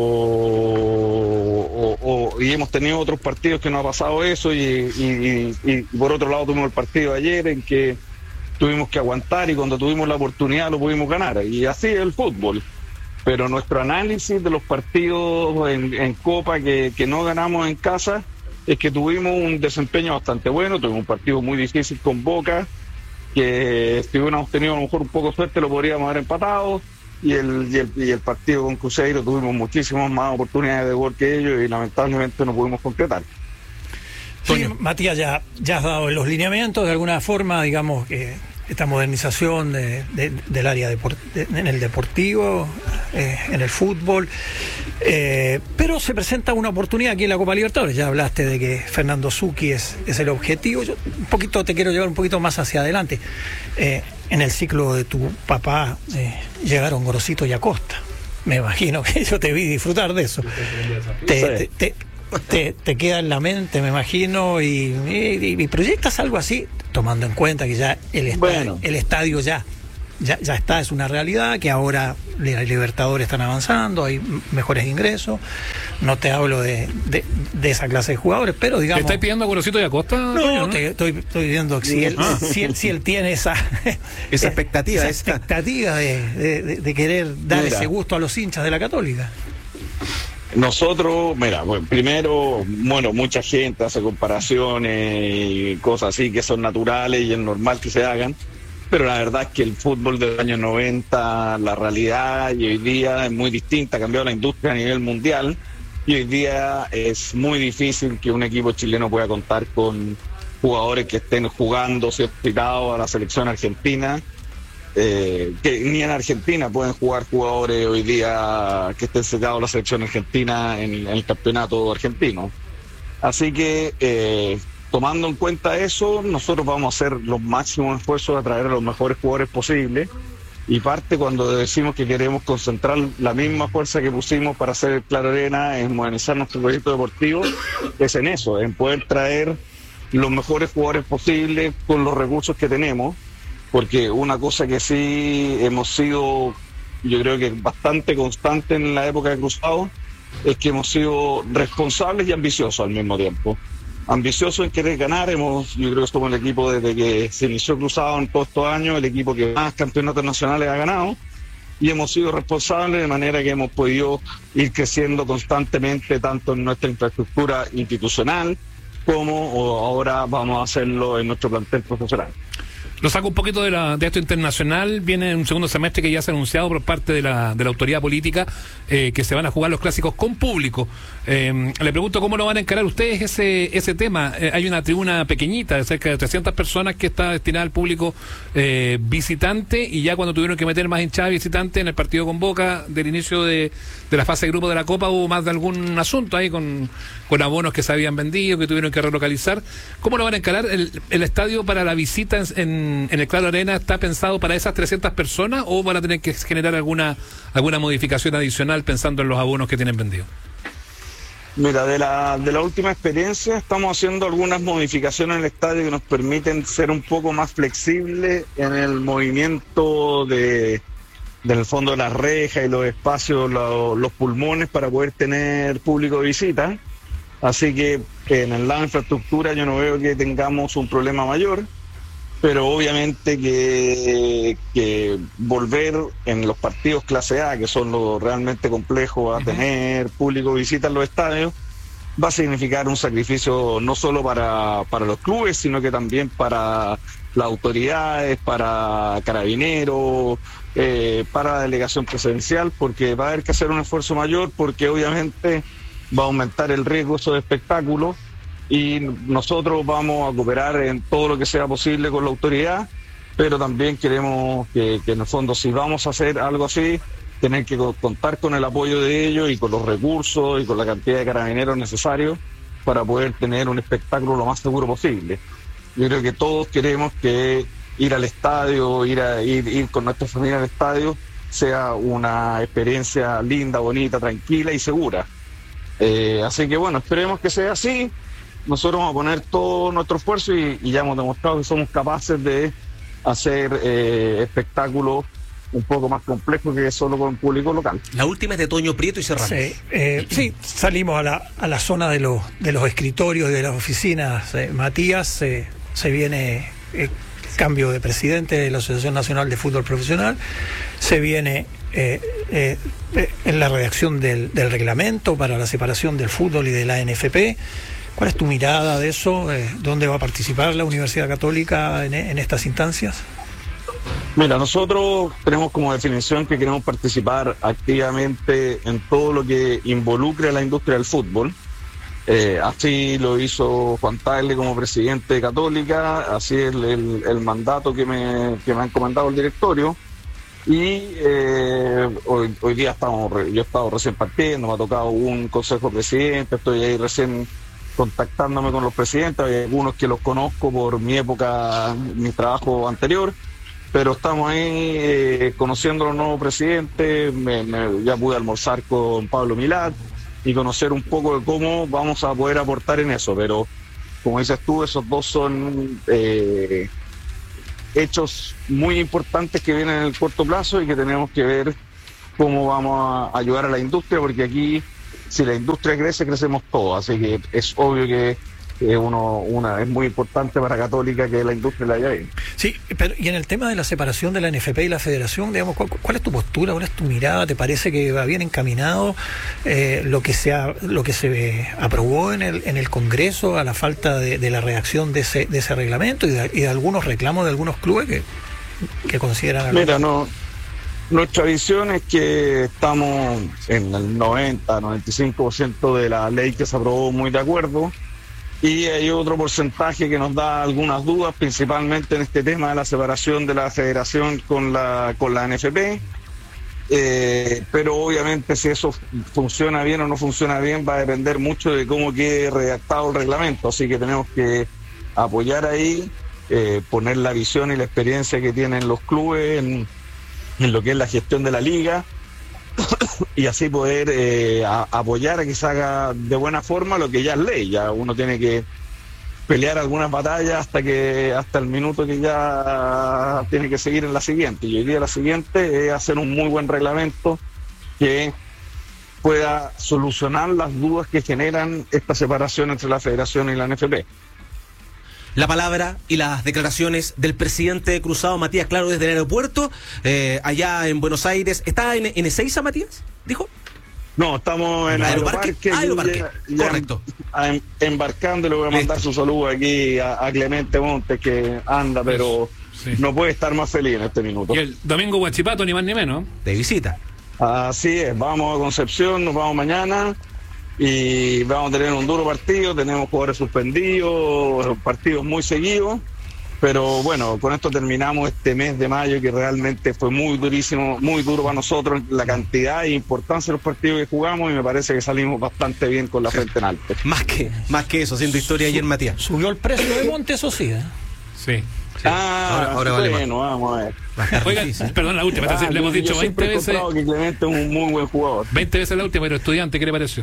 S16: o, o, y hemos tenido otros partidos que no ha pasado eso, y, y, y, y por otro lado tuvimos el partido de ayer en que tuvimos que aguantar, y cuando tuvimos la oportunidad lo pudimos ganar, y así es el fútbol. Pero nuestro análisis de los partidos en, en Copa que, que no ganamos en casa es que tuvimos un desempeño bastante bueno. Tuvimos un partido muy difícil con Boca, que si hubiéramos tenido a lo mejor un poco de suerte lo podríamos haber empatado, y el, y el, y el partido con Cruzeiro tuvimos muchísimas más oportunidades de gol que ellos y lamentablemente no pudimos concretar.
S10: Sí, Matías, ya, ya has dado los lineamientos de alguna forma, digamos que esta modernización de, de, del área deport, de, en el deportivo, eh, en el fútbol, eh, pero se presenta una oportunidad aquí en la Copa Libertadores. Ya hablaste de que Fernando Zucchi es, es el objetivo. Yo un poquito te quiero llevar un poquito más hacia adelante. Eh, en el ciclo de tu papá eh, llegaron Gorosito y Acosta. Me imagino que yo te vi disfrutar de eso. Te, te, te, te, te queda en la mente, me imagino, y, y, y proyectas algo así, tomando en cuenta que ya el estadio, bueno. el estadio ya, ya ya está, es una realidad, que ahora los Libertadores están avanzando, hay mejores ingresos. No te hablo de, de, de esa clase de jugadores, pero digamos...
S13: ¿Te estás pidiendo a Gorosito y Acosta?
S10: No, Toño, ¿no? Te, estoy, estoy viendo que si él, ah. si, él, si él tiene esa...
S14: esa expectativa.
S10: Esa expectativa de, de, de querer dar mira. ese gusto a los hinchas de la Católica.
S16: Nosotros, mira, bueno, primero, bueno, mucha gente hace comparaciones y cosas así que son naturales y es normal que se hagan, pero la verdad es que el fútbol de los años noventa, la realidad y hoy día es muy distinta, ha cambiado la industria a nivel mundial y hoy día es muy difícil que un equipo chileno pueda contar con jugadores que estén jugando, citados a la selección argentina. Eh, que ni en Argentina pueden jugar jugadores hoy día que estén citados a la selección argentina en, en el campeonato argentino. Así que eh, tomando en cuenta eso, nosotros vamos a hacer los máximos esfuerzos a traer a los mejores jugadores posibles, y parte cuando decimos que queremos concentrar la misma fuerza que pusimos para hacer el Claro Arena en modernizar nuestro proyecto deportivo, es en eso, en poder traer los mejores jugadores posibles con los recursos que tenemos. Porque una cosa que sí hemos sido, yo creo que bastante constante en la época de Cruzado, es que hemos sido responsables y ambiciosos al mismo tiempo. Ambiciosos en querer ganar, hemos, yo creo que somos el equipo desde que se inició Cruzado en todos estos años, el equipo que más campeonatos nacionales ha ganado, y hemos sido responsables de manera que hemos podido ir creciendo constantemente, tanto en nuestra infraestructura institucional, como ahora vamos a hacerlo en nuestro plantel profesional.
S13: Lo saco un poquito de, la, de esto internacional. Viene un segundo semestre que ya se ha anunciado por parte de la, de la autoridad política eh, que se van a jugar los clásicos con público. Eh, le pregunto cómo lo van a encarar ustedes ese ese tema. Eh, hay una tribuna pequeñita de cerca de trescientas personas que está destinada al público eh, visitante, y ya cuando tuvieron que meter más hinchadas visitantes en el partido con Boca del inicio de, de la fase de grupo de la Copa, hubo más de algún asunto ahí con, con abonos que se habían vendido, que tuvieron que relocalizar. ¿Cómo lo van a encarar? ¿El, el estadio para la visita en, en en el Claro Arena está pensado para esas trescientas personas, o van a tener que generar alguna alguna modificación adicional pensando en los abonos que tienen vendidos?
S16: Mira, de la de la última experiencia estamos haciendo algunas modificaciones en el estadio que nos permiten ser un poco más flexibles en el movimiento de del fondo de las rejas y los espacios, lo, los pulmones, para poder tener público de visita. Así que en el lado de infraestructura yo no veo que tengamos un problema mayor, pero obviamente que, que volver en los partidos clase A, que son los realmente complejos, a tener público visita en los estadios, va a significar un sacrificio no solo para, para los clubes, sino que también para las autoridades, para Carabineros, eh, para la delegación presidencial, porque va a haber que hacer un esfuerzo mayor, porque obviamente va a aumentar el riesgo de esos espectáculos. Y nosotros vamos a cooperar en todo lo que sea posible con la autoridad, pero también queremos que, que en el fondo, si vamos a hacer algo así, tener que contar con el apoyo de ellos y con los recursos y con la cantidad de carabineros necesarios para poder tener un espectáculo lo más seguro posible. Yo creo que todos queremos que ir al estadio, ir, a, ir, ir con nuestra familia al estadio, sea una experiencia linda, bonita, tranquila y segura. Eh, así que bueno, esperemos que sea así. Nosotros vamos a poner todo nuestro esfuerzo y, y ya hemos demostrado que somos capaces de hacer eh, espectáculos un poco más complejos que solo con público local.
S11: La última es de Toño Prieto y cerramos.
S10: Sí, eh, sí, salimos a la, a la zona de los, de los escritorios, de las oficinas. Eh, Matías, eh, se viene eh, cambio de presidente de la Asociación Nacional de Fútbol Profesional, se viene eh, eh, en la redacción del, del reglamento para la separación del fútbol y de la A N F P. ¿Cuál es tu mirada de eso? Eh, ¿Dónde va a participar la Universidad Católica en, en estas instancias?
S16: Mira, nosotros tenemos como definición que queremos participar activamente en todo lo que involucre a la industria del fútbol. Eh, así lo hizo Juan Tagle como presidente de Católica, así es el, el, el mandato que me, que me ha encomendado el directorio. Y eh, hoy, hoy día estamos, yo he estado recién partiendo, me ha tocado un consejo de presidente, estoy ahí recién contactándome con los presidentes, hay algunos que los conozco por mi época, mi trabajo anterior, pero estamos ahí eh, conociendo a los nuevos presidentes, me, me, ya pude almorzar con Pablo Milad y conocer un poco de cómo vamos a poder aportar en eso, pero como dices tú, esos dos son eh, hechos muy importantes que vienen en el corto plazo y que tenemos que ver cómo vamos a ayudar a la industria, porque aquí si la industria crece, crecemos todos, así que es obvio que eh, uno, una, es muy importante para Católica que la industria la haya bien.
S10: Sí, pero y en el tema de la separación de la N F P y la Federación, digamos, ¿cuál, cuál es tu postura, cuál es tu mirada? ¿Te parece que va bien encaminado eh, lo que se ha, lo que se aprobó en el en el Congreso a la falta de, de la redacción de ese de ese reglamento y de, y de algunos reclamos de algunos clubes que, que consideran?
S16: Mira, no. Nuestra visión es que estamos en el noventa, noventa y cinco por ciento de la ley que se aprobó muy de acuerdo, y hay otro porcentaje que nos da algunas dudas, principalmente en este tema de la separación de la federación con la con la N F P, eh, pero obviamente si eso funciona bien o no funciona bien va a depender mucho de cómo quede redactado el reglamento, así que tenemos que apoyar ahí, eh, poner la visión y la experiencia que tienen los clubes en en lo que es la gestión de la liga y así poder eh, a, apoyar a que se haga de buena forma lo que ya es ley. Ya uno tiene que pelear algunas batallas hasta que hasta el minuto que ya tiene que seguir en la siguiente, y hoy día la siguiente es hacer un muy buen reglamento que pueda solucionar las dudas que generan esta separación entre la federación y la N F P.
S11: La palabra y las declaraciones del presidente de Cruzado, Matías Claro, desde el aeropuerto, eh, allá en Buenos Aires. ¿Está en, en Ezeiza, Matías? ¿Dijo?
S16: No, estamos en
S11: Aeroparque.
S16: Aeroparque,
S11: Ah, Aeroparque.
S16: Ya, ya
S11: correcto.
S16: Em, embarcando, le voy a mandar Listo. su saludo aquí a, a Clemente Montes, que anda, pero sí. no puede estar más feliz en este minuto.
S13: Y el domingo Huachipato, ni más ni menos.
S11: De visita.
S16: Así es, vamos a Concepción, nos vamos mañana. Y vamos a tener un duro partido, tenemos jugadores suspendidos, partidos muy seguidos, pero bueno, con esto terminamos este mes de mayo que realmente fue muy durísimo, muy duro para nosotros, la cantidad e importancia de los partidos que jugamos, y me parece que salimos bastante bien con la frente en alto.
S11: Más que, más que eso, haciendo historia ayer, Matías.
S10: Subió el precio de Monte, eso sí, ¿eh?
S13: Sí.
S16: Sí. Ah, ahora, ahora bueno, vale vamos a ver.
S13: Oiga, perdón, la última, ah, le hemos dicho veinte veces.
S16: Que Clemente es un muy buen jugador.
S13: veinte veces la última, pero estudiante, ¿qué le pareció?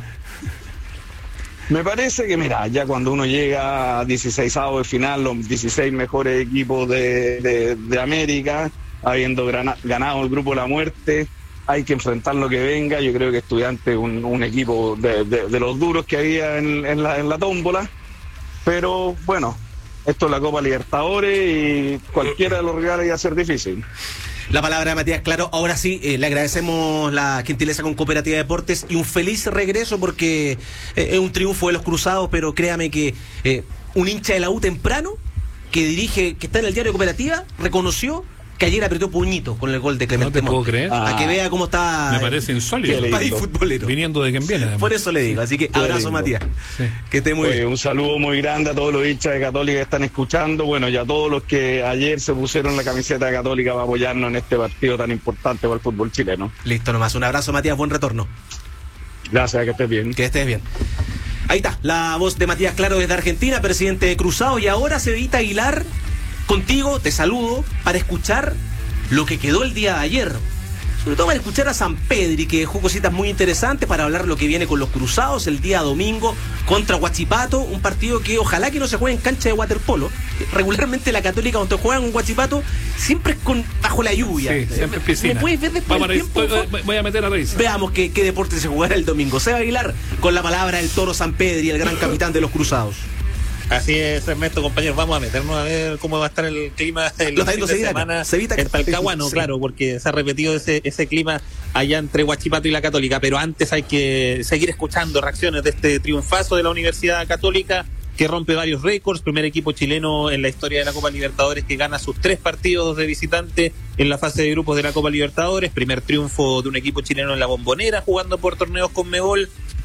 S16: Me parece que, mira, ya cuando uno llega a dieciseisavo de final, los dieciséis mejores equipos de, de, de América, habiendo grana, ganado el grupo La Muerte, hay que enfrentar lo que venga. Yo creo que Estudiante es un, un equipo de, de, de los duros que había en, en, la, en la tómbola, pero bueno. Esto es la Copa Libertadores y cualquiera de los rivales iba a ser difícil.
S11: La palabra de Matías Claro. Ahora sí, eh, le agradecemos la gentileza con Cooperativa de Deportes y un feliz regreso, porque eh, es un triunfo de los Cruzados, pero créame que eh, un hincha de la U temprano que dirige, que está en el diario Cooperativa, reconoció que ayer apretó puñito con el gol de Clemente.
S13: No te puedo creer.
S11: A que vea cómo está.
S13: Me parece insólito.
S11: El país futbolero.
S13: Viniendo de quien viene. Además.
S11: Por eso le digo. Así que
S16: Qué
S11: abrazo,
S16: lindo.
S11: Matías. Sí. Que esté muy
S16: Oye,
S11: bien.
S16: un saludo muy grande a todos los hinchas de Católica que están escuchando. Bueno, y a todos los que ayer se pusieron la camiseta de Católica para apoyarnos en este partido tan importante para el fútbol chileno.
S11: Listo nomás. Un abrazo, Matías. Buen retorno.
S16: Gracias, que estés bien.
S11: Que estés bien. Ahí está, la voz de Matías Claro desde Argentina, presidente de Cruzado. Y ahora, Cevita Aguilar, contigo te saludo para escuchar lo que quedó el día de ayer. Sobre todo para escuchar a San Pedri, que dejó cositas muy interesantes, para hablar lo que viene con los Cruzados el día domingo contra Huachipato, un partido que ojalá que no se juegue en cancha de waterpolo. Regularmente la Católica, cuando juegan con Huachipato, siempre es con bajo la lluvia.
S13: Sí, siempre es piscina.
S11: ¿Me puedes ver después del tiempo?
S13: Voy, voy a meter a revisar.
S11: Veamos qué, qué deporte se jugará el domingo. Seba Aguilar, con la palabra del Toro San Pedri, el gran capitán de los Cruzados.
S17: Así es, Ernesto, compañeros, vamos a meternos a ver cómo va a estar el clima en
S11: los
S17: fines de semana en Talcahuano, sí. Claro, porque se ha repetido ese ese clima allá entre Huachipato y la Católica, pero antes hay que seguir escuchando reacciones de este triunfazo de la Universidad Católica, que rompe varios récords, primer equipo chileno en la historia de la Copa Libertadores que gana sus tres partidos de visitante en la fase de grupos de la Copa Libertadores, primer triunfo de un equipo chileno en la Bombonera jugando por torneos Conmebol.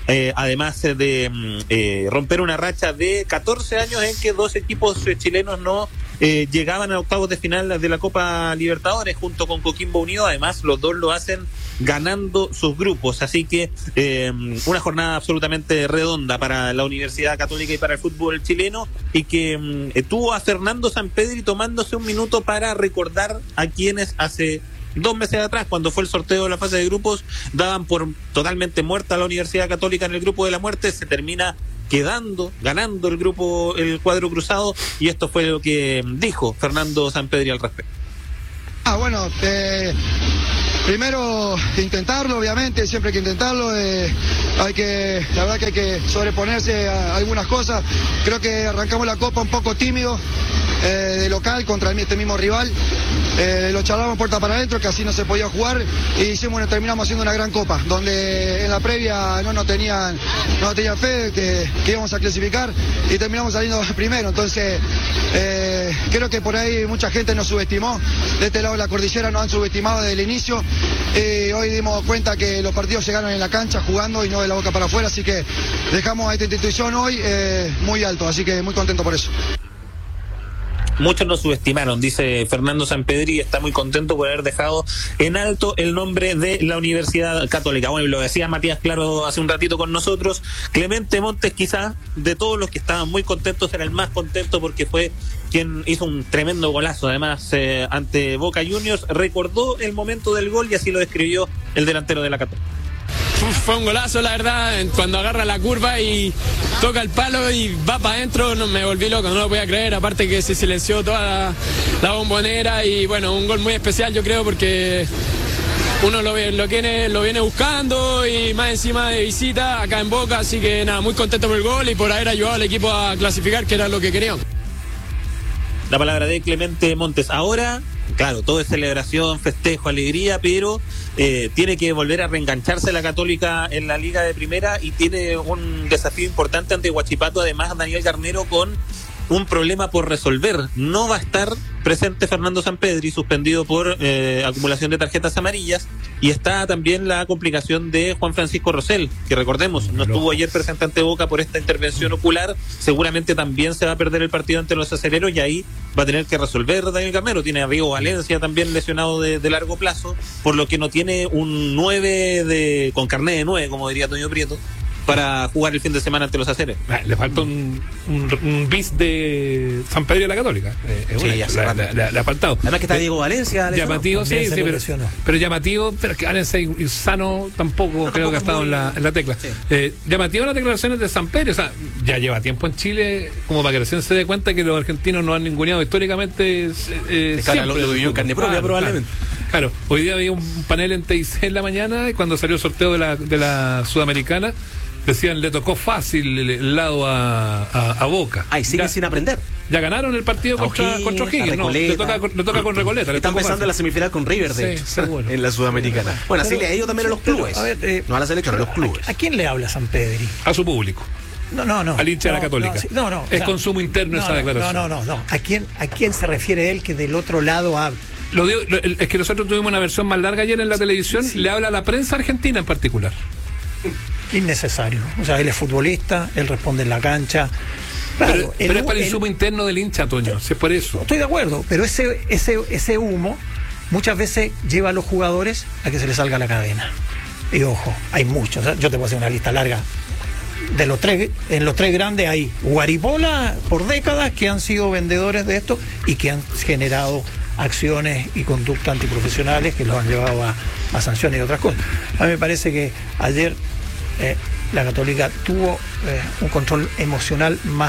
S17: eh, además de eh, romper una racha de catorce años en que dos equipos eh, chilenos no eh, llegaban a octavos de final de la Copa Libertadores junto con Coquimbo Unido. Además, los dos lo hacen ganando sus grupos, así que eh, una jornada absolutamente redonda para la Universidad Católica y para el fútbol chileno, y que eh, tuvo a Fernando Sampedri tomándose un minuto para recordar a quienes hace dos meses atrás, cuando fue el sorteo de la fase de grupos, daban por totalmente muerta a la Universidad Católica en el grupo de la muerte. Se termina quedando, ganando el grupo, el cuadro cruzado, y esto fue lo que dijo Fernando Sampedri al respecto.
S18: Ah, bueno, eh, primero intentarlo, obviamente, siempre hay que intentarlo, eh, hay que, la verdad que hay que sobreponerse a algunas cosas. Creo que arrancamos la Copa un poco tímido, eh, de local contra este mismo rival, eh, lo charlamos puerta para adentro, que así no se podía jugar, y hicimos, terminamos haciendo una gran Copa, donde en la previa no nos tenían, no tenían fe que, que íbamos a clasificar, y terminamos saliendo primero. Entonces eh, creo que por ahí mucha gente nos subestimó, de este lado de la cordillera nos han subestimado desde el inicio, y hoy dimos cuenta que los partidos se ganan en la cancha jugando y no de la boca para afuera, así que dejamos a esta institución hoy eh, muy alto, así que muy contento por eso.
S17: Muchos nos subestimaron, dice Fernando Sampedri, y está muy contento por haber dejado en alto el nombre de la Universidad Católica. Bueno, y lo decía Matías Claro hace un ratito con nosotros, Clemente Montes quizás de todos los que estaban muy contentos era el más contento, porque fue quien hizo un tremendo golazo además eh, ante Boca Juniors. Recordó el momento del gol y así lo describió el delantero de la Católica.
S19: Fue un golazo, la verdad, cuando agarra la curva y toca el palo y va para adentro, no, me volví loco, no lo podía creer, aparte que se silenció toda la, la bombonera, y bueno, un gol muy especial, yo creo, porque uno lo, lo, viene, lo viene buscando, y más encima de visita acá en Boca, así que nada, muy contento por el gol y por haber ayudado al equipo a clasificar, que era lo que queríamos.
S17: La palabra de Clemente Montes. Ahora, claro, todo es celebración, festejo, alegría, pero eh, tiene que volver a reengancharse la Católica en la Liga de Primera, y tiene un desafío importante ante Huachipato. Además, Daniel Garnero con un problema por resolver. No va a estar presente Fernando Sampedri, suspendido por eh, acumulación de tarjetas amarillas, y está también la complicación de Juan Francisco Rosell, que recordemos, no estuvo ayer presente ante Boca por esta intervención ocular. Seguramente también se va a perder el partido ante los aceleros, y ahí va a tener que resolver Daniel Garnero. Tiene a Rigo Valencia también lesionado de, de largo plazo, por lo que no tiene un nueve de, con carné de nueve, como diría Toño Prieto, para jugar el fin de semana ante los Aceres.
S13: Le falta un, un, un bis de Sampedri a la Católica. Eh,
S11: sí,
S13: una,
S11: ya
S13: la, la, le ha faltado.
S11: Además que está Diego Valencia.
S13: Llamativo, sí, sí, pero, pero llamativo, pero que Valencia y Sano tampoco no, creo que ha estado muy... en, la, en la tecla. Sí. Eh, llamativo las declaraciones de Sampedri, o sea, ya lleva tiempo en Chile, como para que recién se dé cuenta que los argentinos nos han ninguneado históricamente. Eh,
S11: claro, lo, lo vivió en carne propia, claro, probablemente.
S13: Claro, hoy día había un panel en T I C en la mañana, y cuando salió el sorteo de la, de la Sudamericana, decían, le tocó fácil el, el lado a, a, a Boca.
S11: Ay, siguen sin aprender.
S13: Ya ganaron el partido contra O'Higgins, no, le toca, le toca con Recoleta.
S11: Están pensando en la semifinal con River, de sí, bueno. en la Sudamericana. Bueno, bueno así le ha ido también a los clubes. Pero, a ver, eh, no a la selección, a los clubes.
S10: ¿A, ¿A quién le habla Sampedri?
S13: A su público.
S10: No, no, no.
S13: Al hincha
S10: no,
S13: de la Católica.
S10: No, sí, no, no,
S13: es
S10: o sea,
S13: consumo interno
S10: no,
S13: esa declaración.
S10: No, no, no, no. ¿A quién, ¿A quién se refiere él que del otro lado habla?
S13: Lo digo, lo, es que nosotros tuvimos una versión más larga ayer en la televisión, sí. Le habla a la prensa argentina en particular.
S10: Innecesario. O sea, él es futbolista, él responde en la cancha. Claro,
S13: pero,
S10: el,
S13: pero es para el
S10: el,
S13: insumo interno del hincha, Toño, si es por eso.
S10: Estoy de acuerdo, pero ese, ese, ese humo muchas veces lleva a los jugadores a que se les salga la cadena. Y ojo, hay muchos. ¿eh? Yo te puedo hacer una lista larga. De los tres, en los tres grandes hay Guaripola por décadas que han sido vendedores de esto y que han generado acciones y conductas antiprofesionales que los han llevado a, a sanciones y otras cosas. A mí me parece que ayer eh, la Católica tuvo eh, un control emocional más,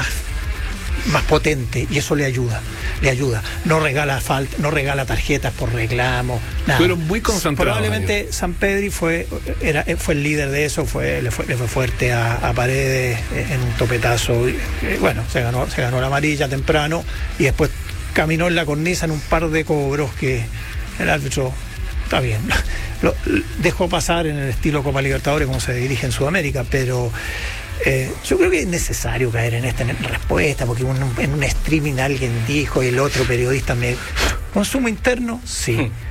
S10: más potente, y eso le ayuda, le ayuda. No regala falta, no regala tarjetas por reclamo, nada.
S13: Fueron muy concentrados.
S10: Probablemente Sampedri fue, era, fue el líder de eso, fue, le, fue, le fue fuerte a, a Paredes en un topetazo. Y, eh, bueno, se ganó, se ganó la amarilla temprano, y después caminó en la cornisa en un par de cobros que el árbitro, está bien, lo dejó pasar en el estilo Copa Libertadores como se dirige en Sudamérica, pero eh, yo creo que es necesario caer en esta respuesta, porque un, en un streaming alguien dijo y el otro periodista me... ¿Consumo interno? Sí.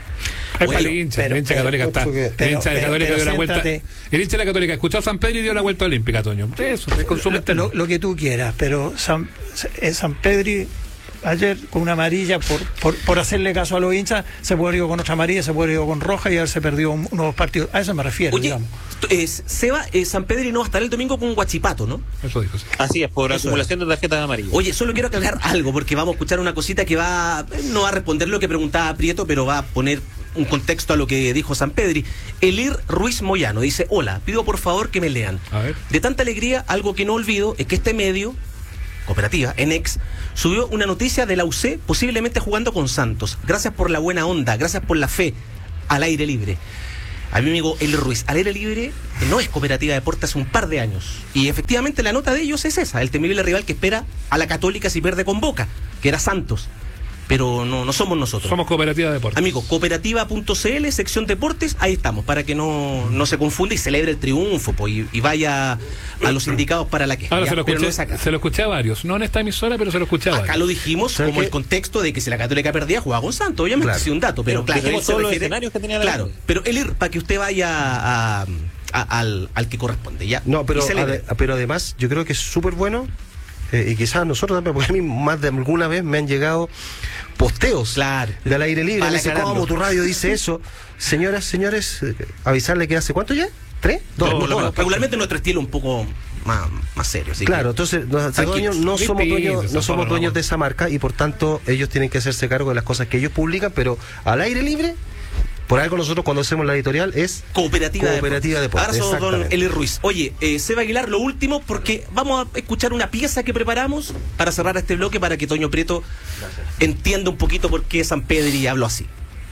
S13: Es para el hincha, el hincha católica está. El hincha de la Católica dio la vuelta. El hincha de la Católica escuchó a San Pedro y dio la vuelta olímpica, Toño. Eso, es consumo
S10: lo, lo que tú quieras, pero San, San Pedro ayer con una amarilla por, por, por hacerle caso a los hinchas, se puede ir con otra amarilla, se puede ir con roja y haberse perdido un, unos partidos. A eso me refiero.
S11: Oye,
S10: digamos.
S11: Eh, Seba, eh, San Pedro no va a estar el domingo con Huachipato, ¿no?
S13: Eso dijo, sí.
S17: Así es, por
S11: Eso
S17: acumulación es. de tarjetas amarillas.
S11: Oye, solo quiero aclarar algo, porque vamos a escuchar una cosita que va, no va a responder lo que preguntaba Prieto, pero va a poner un contexto a lo que dijo San Pedri. Elir Ruiz Moyano dice: hola, pido por favor que me lean.
S13: A ver.
S11: De tanta alegría, algo que no olvido es que este medio, Cooperativa, en Ex, subió una noticia de la U C posiblemente jugando con Santos. Gracias por la buena onda, gracias por la fe. Al aire libre. A mi amigo Elir Ruiz, al aire libre no es Cooperativa de Deportes hace un par de años. Y efectivamente la nota de ellos es esa, el temible rival que espera a la Católica si pierde con Boca, que era Santos. Pero no, no somos nosotros.
S13: Somos Cooperativa de Deportes.
S11: Amigos, cooperativa punto c l, sección deportes, ahí estamos, para que no, no se confunda y celebre el triunfo pues, y, y vaya a los indicados para la queja.
S13: Ahora
S11: ya,
S13: se, lo escuché,
S11: no es acá.
S13: se lo escuché a varios, no en esta emisora, pero se lo escuché a varios.
S11: Acá lo dijimos como que... el contexto de que si la Católica perdía, jugaba con Santos, obviamente,
S13: claro.
S11: sí, un dato, pero, pero claro, él
S17: todos los
S11: refiere,
S17: escenarios que tenía la
S11: claro, pero él ir para que usted vaya a, a, al, al que corresponde, ya.
S14: No, pero, ade, pero además yo creo que es súper bueno, eh, y quizás nosotros también, porque a mí más de alguna vez me han llegado posteos
S11: claro.
S14: del aire libre.
S11: Para
S14: Me dice, ¿cómo tu radio dice eso? Señoras, señores, eh, avisarle que hace ¿cuánto ya? ¿Tres? Dos.
S11: No,
S14: no,
S11: no,
S14: no,
S11: regularmente nuestro estilo un poco más, más serio. Así
S14: claro,
S11: que,
S14: entonces los dueños no somos dueños, no somos dueños de esa marca y por tanto ellos tienen que hacerse cargo de las cosas que ellos publican, pero al aire libre. Por algo nosotros cuando hacemos la editorial es
S11: Cooperativa,
S14: Cooperativa de Deportes.
S11: Ahora somos don Elir Ruiz. Oye, eh, Seba Aguilar, lo último, porque vamos a escuchar una pieza que preparamos para cerrar este bloque para que Toño Prieto entienda un poquito por qué San Pedri habló así.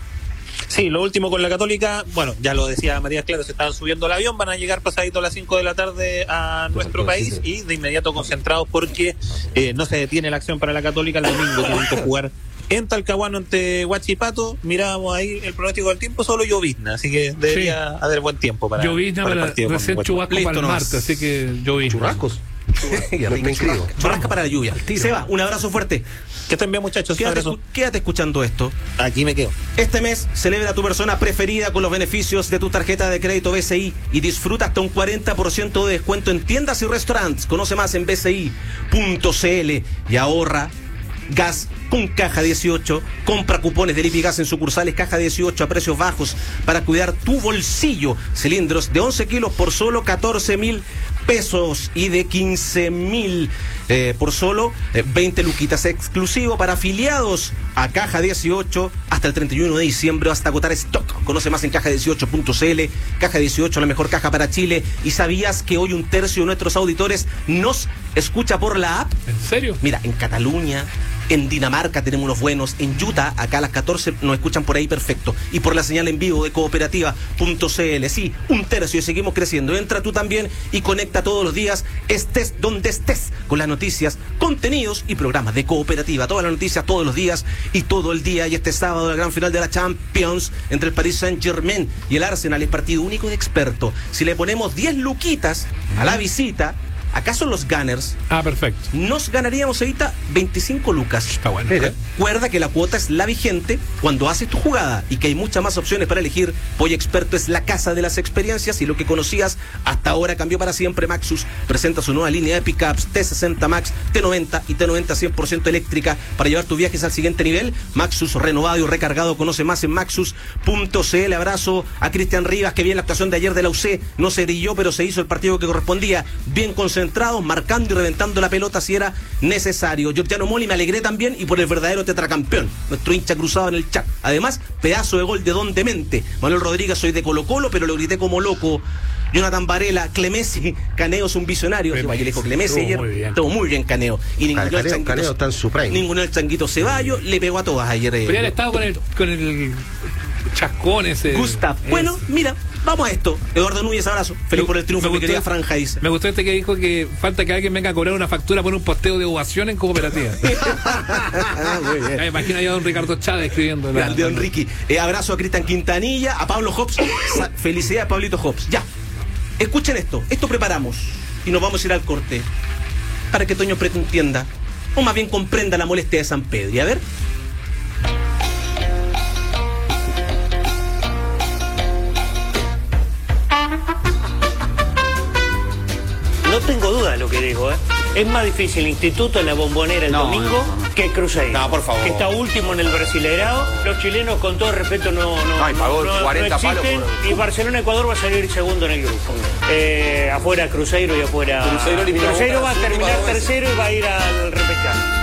S17: Sí, lo último con la Católica, bueno, ya lo decía Matías Claro, se estaban subiendo al avión, van a llegar pasadito a las cinco de la tarde a nuestro país y de inmediato concentrados porque eh, no se detiene la acción para la Católica, el domingo tienen que jugar en Talcahuano ante Huachipato. Mirábamos ahí el pronóstico del tiempo, solo llovizna, así que debería sí. haber buen tiempo para,
S13: llovizna
S17: para el
S13: para
S17: partido.
S13: Recién chubasco para el martes, así que llovizna.
S14: ¿Churrascos?
S11: Me inscribo. Churrasca para la lluvia. Seba, un abrazo fuerte.
S17: Que estén bien, muchachos.
S11: Quédate, escu- quédate escuchando esto.
S17: Aquí me quedo.
S11: Este mes celebra a tu persona preferida con los beneficios de tu tarjeta de crédito B C I y disfruta hasta un cuarenta por ciento de descuento en tiendas y restaurantes. Conoce más en b c i punto c l y ahorra gas con Caja dieciocho. Compra cupones de Lipigas en sucursales Caja dieciocho a precios bajos para cuidar tu bolsillo. Cilindros de once kilos por solo catorce mil pesos y de quince mil eh, por solo eh, veinte luquitas, exclusivo para afiliados a Caja dieciocho hasta el treinta y uno de diciembre, hasta agotar stock. Conoce más en caja dieciocho punto c l. Caja dieciocho, la mejor caja para Chile. ¿Y sabías que hoy un tercio de nuestros auditores nos escucha por la app?
S13: ¿En serio?
S11: Mira, en Cataluña, en Dinamarca tenemos unos buenos, en Utah, acá a las catorce nos escuchan por ahí perfecto, y por la señal en vivo de cooperativa punto c l. Sí, un tercio y seguimos creciendo. Entra tú también y conecta todos los días, estés donde estés, con las noticias, contenidos y programas de Cooperativa. Todas las noticias todos los días y todo el día. Y este sábado la gran final de la Champions entre el Paris Saint-Germain y el Arsenal es partido único de experto. Si le ponemos diez luquitas a la visita, acá son los Gunners.
S13: Ah, perfecto.
S11: Nos ganaríamos ahorita veinticinco lucas.
S13: Está bueno.
S11: Recuerda que la cuota es la vigente cuando haces tu jugada y que hay muchas más opciones para elegir. Pollo Experto es la casa de las experiencias y lo que conocías hasta ahora cambió para siempre. Maxus presenta su nueva línea de pickups T sesenta Max, T noventa y T noventa cien por ciento eléctrica para llevar tus viajes al siguiente nivel. Maxus renovado y recargado. Conoce más en maxus punto c l. Abrazo a Cristian Rivas, que bien la actuación de ayer de la U C. No se brilló, pero se hizo el partido que correspondía. Bien concentrado, marcando y reventando la pelota si era necesario. Giorgiano Moli, me alegré también, y por el verdadero tetracampeón, nuestro hincha cruzado en el chat. Además, pedazo de gol de Don Demente. Manuel Rodríguez, soy de Colo Colo, pero lo grité como loco. Jonathan Varela, Clemesi, Caneo es un visionario. Sí, le dijo Clemesi ayer. Muy bien. Estuvo muy bien Caneo. Y ninguno
S14: Caneo,
S11: el changuito,
S14: Caneo está en su prime.
S11: Ninguno el changuito Ceballos le pegó a todas ayer.
S13: Pero ya estado con el, con el chascón ese.
S11: Gustav. Bueno, mira, vamos a esto. Eduardo Núñez, abrazo. Feliz
S13: me,
S11: por el triunfo,
S13: me
S11: mi querida
S13: gustó,
S11: Franja, dice.
S13: Me gustó este que dijo que falta que alguien venga a cobrar una factura por un posteo de ovación en Cooperativa.
S11: Muy bien.
S13: Ya, imagina ya a don Ricardo Chávez escribiendo.
S11: Grande, don Ricky. Eh, abrazo a Cristian Quintanilla, a Pablo Hobbs. Felicidades a Pablito Hobbs. Ya. Escuchen esto. Esto preparamos. Y nos vamos a ir al corte. Para que Toño Prieto entienda, o más bien comprenda la molestia de San Pedro. Y a ver.
S20: no tengo duda de lo que digo, ¿eh? Es más difícil Instituto en la Bombonera el
S21: No,
S20: domingo
S21: no, no.
S20: que Cruzeiro.
S21: No, por favor.
S20: Que está último en el Brasileirao. Los chilenos, con todo respeto, no, no,
S21: No, y pagó
S20: no- no
S21: cuarenta palos
S20: existen.
S21: por-
S20: Y Barcelona-Ecuador va a salir segundo en el grupo. Eh, afuera Cruzeiro y afuera...
S21: Cruzeiro eliminó
S20: Cruzeiro
S21: Boca
S20: va a
S21: las últimas
S20: terminar
S21: dos veces.
S20: tercero y va a ir al repechaje.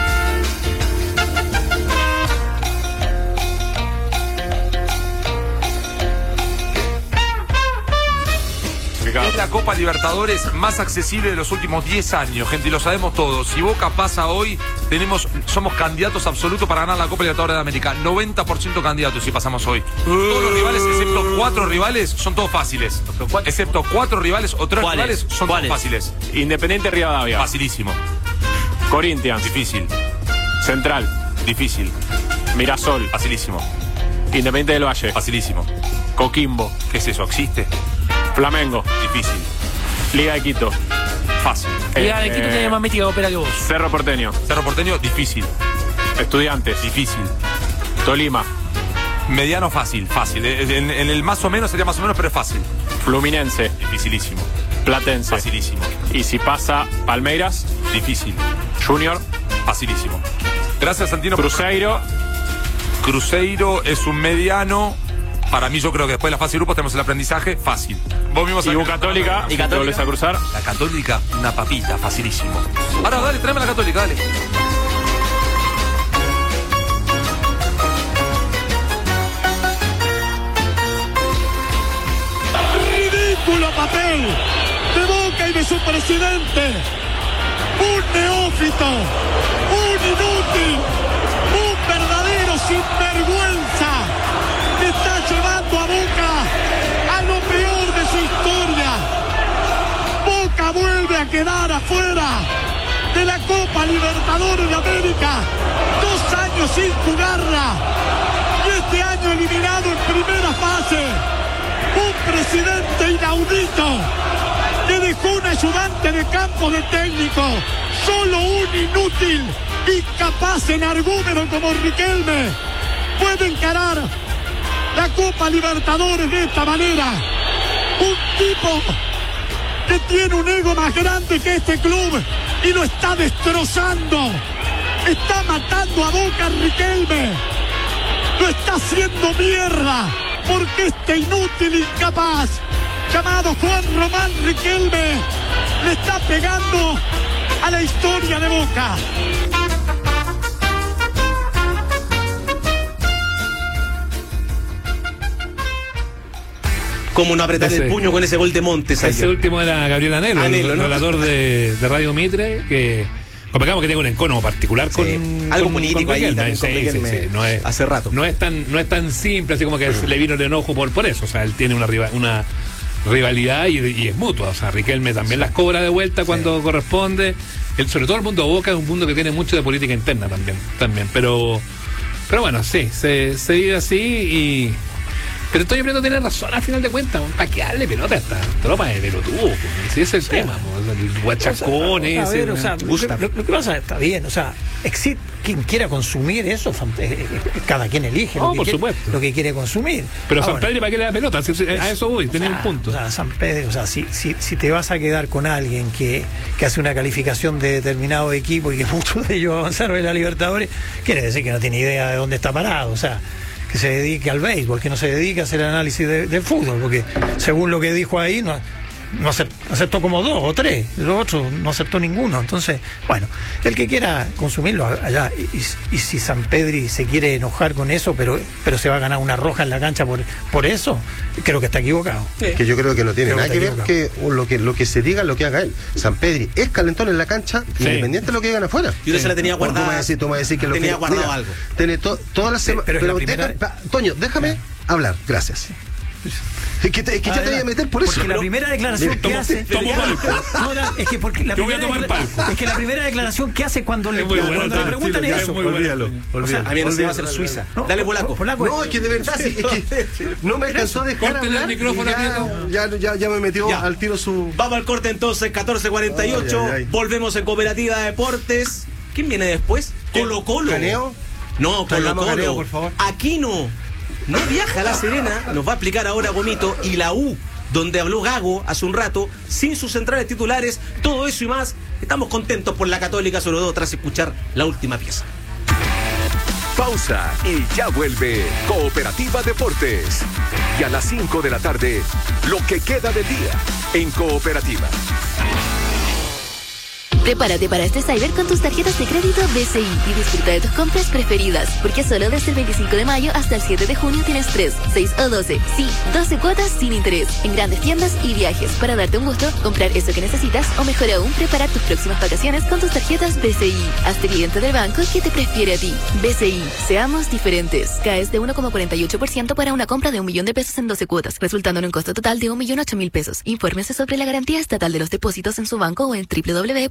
S22: Es la Copa Libertadores más accesible de los últimos diez años, gente, y lo sabemos todos. Si Boca pasa hoy, tenemos, somos candidatos absolutos para ganar la Copa Libertadores de América. noventa por ciento candidatos si pasamos hoy. Todos los rivales, excepto cuatro rivales, son todos fáciles. Excepto cuatro rivales o tres
S23: ¿Cuáles?
S22: rivales, son
S23: ¿Cuáles?
S22: todos fáciles.
S23: Independiente Rivadavia.
S22: Facilísimo.
S23: Corinthians.
S22: Difícil.
S23: Central.
S22: Difícil.
S23: Mirasol.
S22: Facilísimo.
S23: Independiente del Valle.
S22: Facilísimo.
S23: Coquimbo.
S22: ¿Qué es eso? ¿Existe?
S23: Flamengo.
S22: Difícil.
S23: Liga de Quito.
S22: Fácil.
S23: Liga de Quito tiene más mítica ópera que vos. Cerro Porteño.
S22: Cerro Porteño, difícil.
S23: Estudiantes.
S22: Difícil.
S23: Tolima.
S22: Mediano fácil, fácil. En, en el más o menos sería más o menos, pero es fácil.
S23: Fluminense.
S22: Dificilísimo.
S23: Platense.
S22: Facilísimo.
S23: Y si pasa Palmeiras.
S22: Difícil.
S23: Junior.
S22: Facilísimo. Gracias, Santino.
S23: Cruzeiro.
S22: Cruzeiro es un mediano. Para mí, yo creo que después de la fase de grupos tenemos el aprendizaje fácil. Vos mismos
S23: Y U Católica.
S22: ¿Y
S23: ¿Te volvés a cruzar?
S22: La Católica, una papita, facilísimo. Ahora, dale, tráeme la Católica, dale.
S12: Ridículo papel de Boca y de su presidente. Un neófito, un inútil, un verdadero sinvergüenza que está llevando a Boca a lo peor de su historia. Boca vuelve a quedar afuera de la Copa Libertadores de América. Dos años sin jugarla. Y este año eliminado en primera fase. Un presidente inaudito que dejó un ayudante de campo de técnico, solo un inútil, incapaz en argumento como Riquelme, puede encarar la Copa Libertadores de esta manera. Un tipo que tiene un ego más grande que este club y lo está destrozando. Está matando a Boca Riquelme. Lo está haciendo mierda. Porque este inútil incapaz llamado Juan Román Riquelme le está pegando a la historia de Boca.
S11: ¿Cómo no apretar
S13: Ese-
S11: el puño con ese gol de Montes
S13: Ese
S11: ayer?
S13: último era Gabriel Anelo,
S11: Anelo,
S13: el
S11: ¿no?
S13: relator de, de Radio Mitre, que convengamos que tiene un encono particular con
S11: Algo
S13: con-
S11: político
S13: con
S11: ahí
S13: Riquelme.
S11: también con
S13: Sí, sí,
S11: Riquelme
S13: sí, no es,
S11: hace rato.
S13: No es tan, no es tan simple, así como que le vino el enojo por, por eso. O sea, él tiene una, riva- una rivalidad y, y es mutua. O sea, Riquelme también las cobra de vuelta cuando corresponde. El, sobre todo el mundo de Boca es un mundo que tiene mucho de política interna también. también pero, pero bueno, sí, se, se vive así y. Pero Toño Prieto tiene razón al final de cuentas, ¿para qué darle pelota a esta tropa de pelotudo? Si ese es el tema, po, el guachacón
S10: A
S13: ese.
S10: ver, o sea,
S13: ¿no?
S10: lo, lo- lo que pasa está bien, o sea, existe quien quiera consumir eso, fant- eh, eh, cada quien elige
S13: No,
S10: lo, que
S13: por
S10: quiere,
S13: supuesto.
S10: lo que quiere consumir.
S13: Pero
S10: Ahora,
S13: San Pedro, ¿para qué le da pelota? Si- si- A eso voy, tenés un punto.
S10: O sea, San Pedro, o sea, si, si, si te vas a quedar con alguien que, que hace una calificación de determinado equipo y que muchos de ellos avanzaron en la Libertadores, quiere decir que no tiene idea de dónde está parado, o sea, que se dedique al béisbol, que no se dedique a hacer el análisis de- del fútbol, porque según lo que dijo ahí, no, no acer- acertó como dos o tres, los otros no acertó ninguno. Entonces, bueno, el que quiera consumirlo allá, y, y- y si San Pedri se quiere enojar con eso, pero, pero se va a ganar una roja en la cancha por, por eso, creo que está equivocado.
S14: Que yo creo que no tiene
S10: Creo
S14: nada
S10: que
S14: que
S10: está
S14: ver que lo que lo que se diga, lo que haga él. San Pedri es calentón en la cancha,
S11: Sí.
S14: independiente de lo que digan afuera.
S11: Yo se la tenía
S14: Bueno,
S11: guardada.
S14: Tú me vas a decir, tú me vas a decir que lo
S11: tenía
S14: que
S11: guardado
S14: mira,
S11: algo.
S14: Tiene to- todas las semanas.
S10: pero es la
S14: Pero
S10: primera-
S14: deja- pa- Toño, déjame hablar, gracias. Es que, te- es que ya te voy a meter por eso.
S10: Porque la primera declaración
S14: Mira,
S10: que
S14: tomo-
S10: hace.
S14: tomo palco.
S10: No, no, es que porque la
S14: Yo voy a
S10: primera
S14: tomar
S10: decla-
S14: palco.
S10: es que la primera declaración que hace cuando le,
S14: Es muy bueno,
S10: cuando le
S14: tranquilo,
S10: preguntan
S14: ya,
S10: eso.
S14: es muy bueno. Olvídalo, olvídalo.
S11: A mí no se va a
S14: Olvídalo.
S11: hacer Suiza.
S10: No,
S11: Dale, polaco.
S10: polaco.
S14: No, es que de verdad, sí, es que no me alcanzó a dejar
S11: Córtenle el
S14: hablar.
S11: micrófono
S14: y
S11: a
S14: ya, ya, ya, ya me metió
S11: Ya.
S14: al tiro su.
S11: Vamos al corte entonces, catorce cuarenta y ocho.
S14: Ay, ay, ay.
S11: Volvemos en Cooperativa Deportes. ¿Quién viene después? Colo Colo.
S14: ¿Caneo?
S11: No, Colo
S14: Traigamos
S11: Colo.
S14: Caneo, por favor.
S11: Aquino no viaja a La Serena, nos va a explicar ahora Gomito, y la U donde habló Gago hace un rato, sin sus centrales titulares, todo eso y más. Estamos contentos por la Católica, sobre todo tras escuchar la última pieza.
S2: Pausa y ya vuelve Cooperativa Deportes. Y a las cinco de la tarde, lo que queda del día en Cooperativa.
S5: Prepárate para este Cyber con tus tarjetas de crédito B C I y disfruta de tus compras preferidas, porque solo desde el veinticinco de mayo hasta el siete de junio tienes tres, seis o doce, sí, doce cuotas sin interés en grandes tiendas y viajes para darte un gusto, comprar eso que necesitas o mejor aún, preparar tus próximas vacaciones con tus tarjetas B C I. Hazte cliente del banco que te prefiere a ti. B C I, seamos diferentes. Caes de uno coma cuarenta y ocho por ciento para una compra de un millón de pesos en doce cuotas, resultando en un costo total de un millón ocho mil pesos. Infórmese sobre la garantía estatal de los depósitos en su banco o en doble u doble u doble u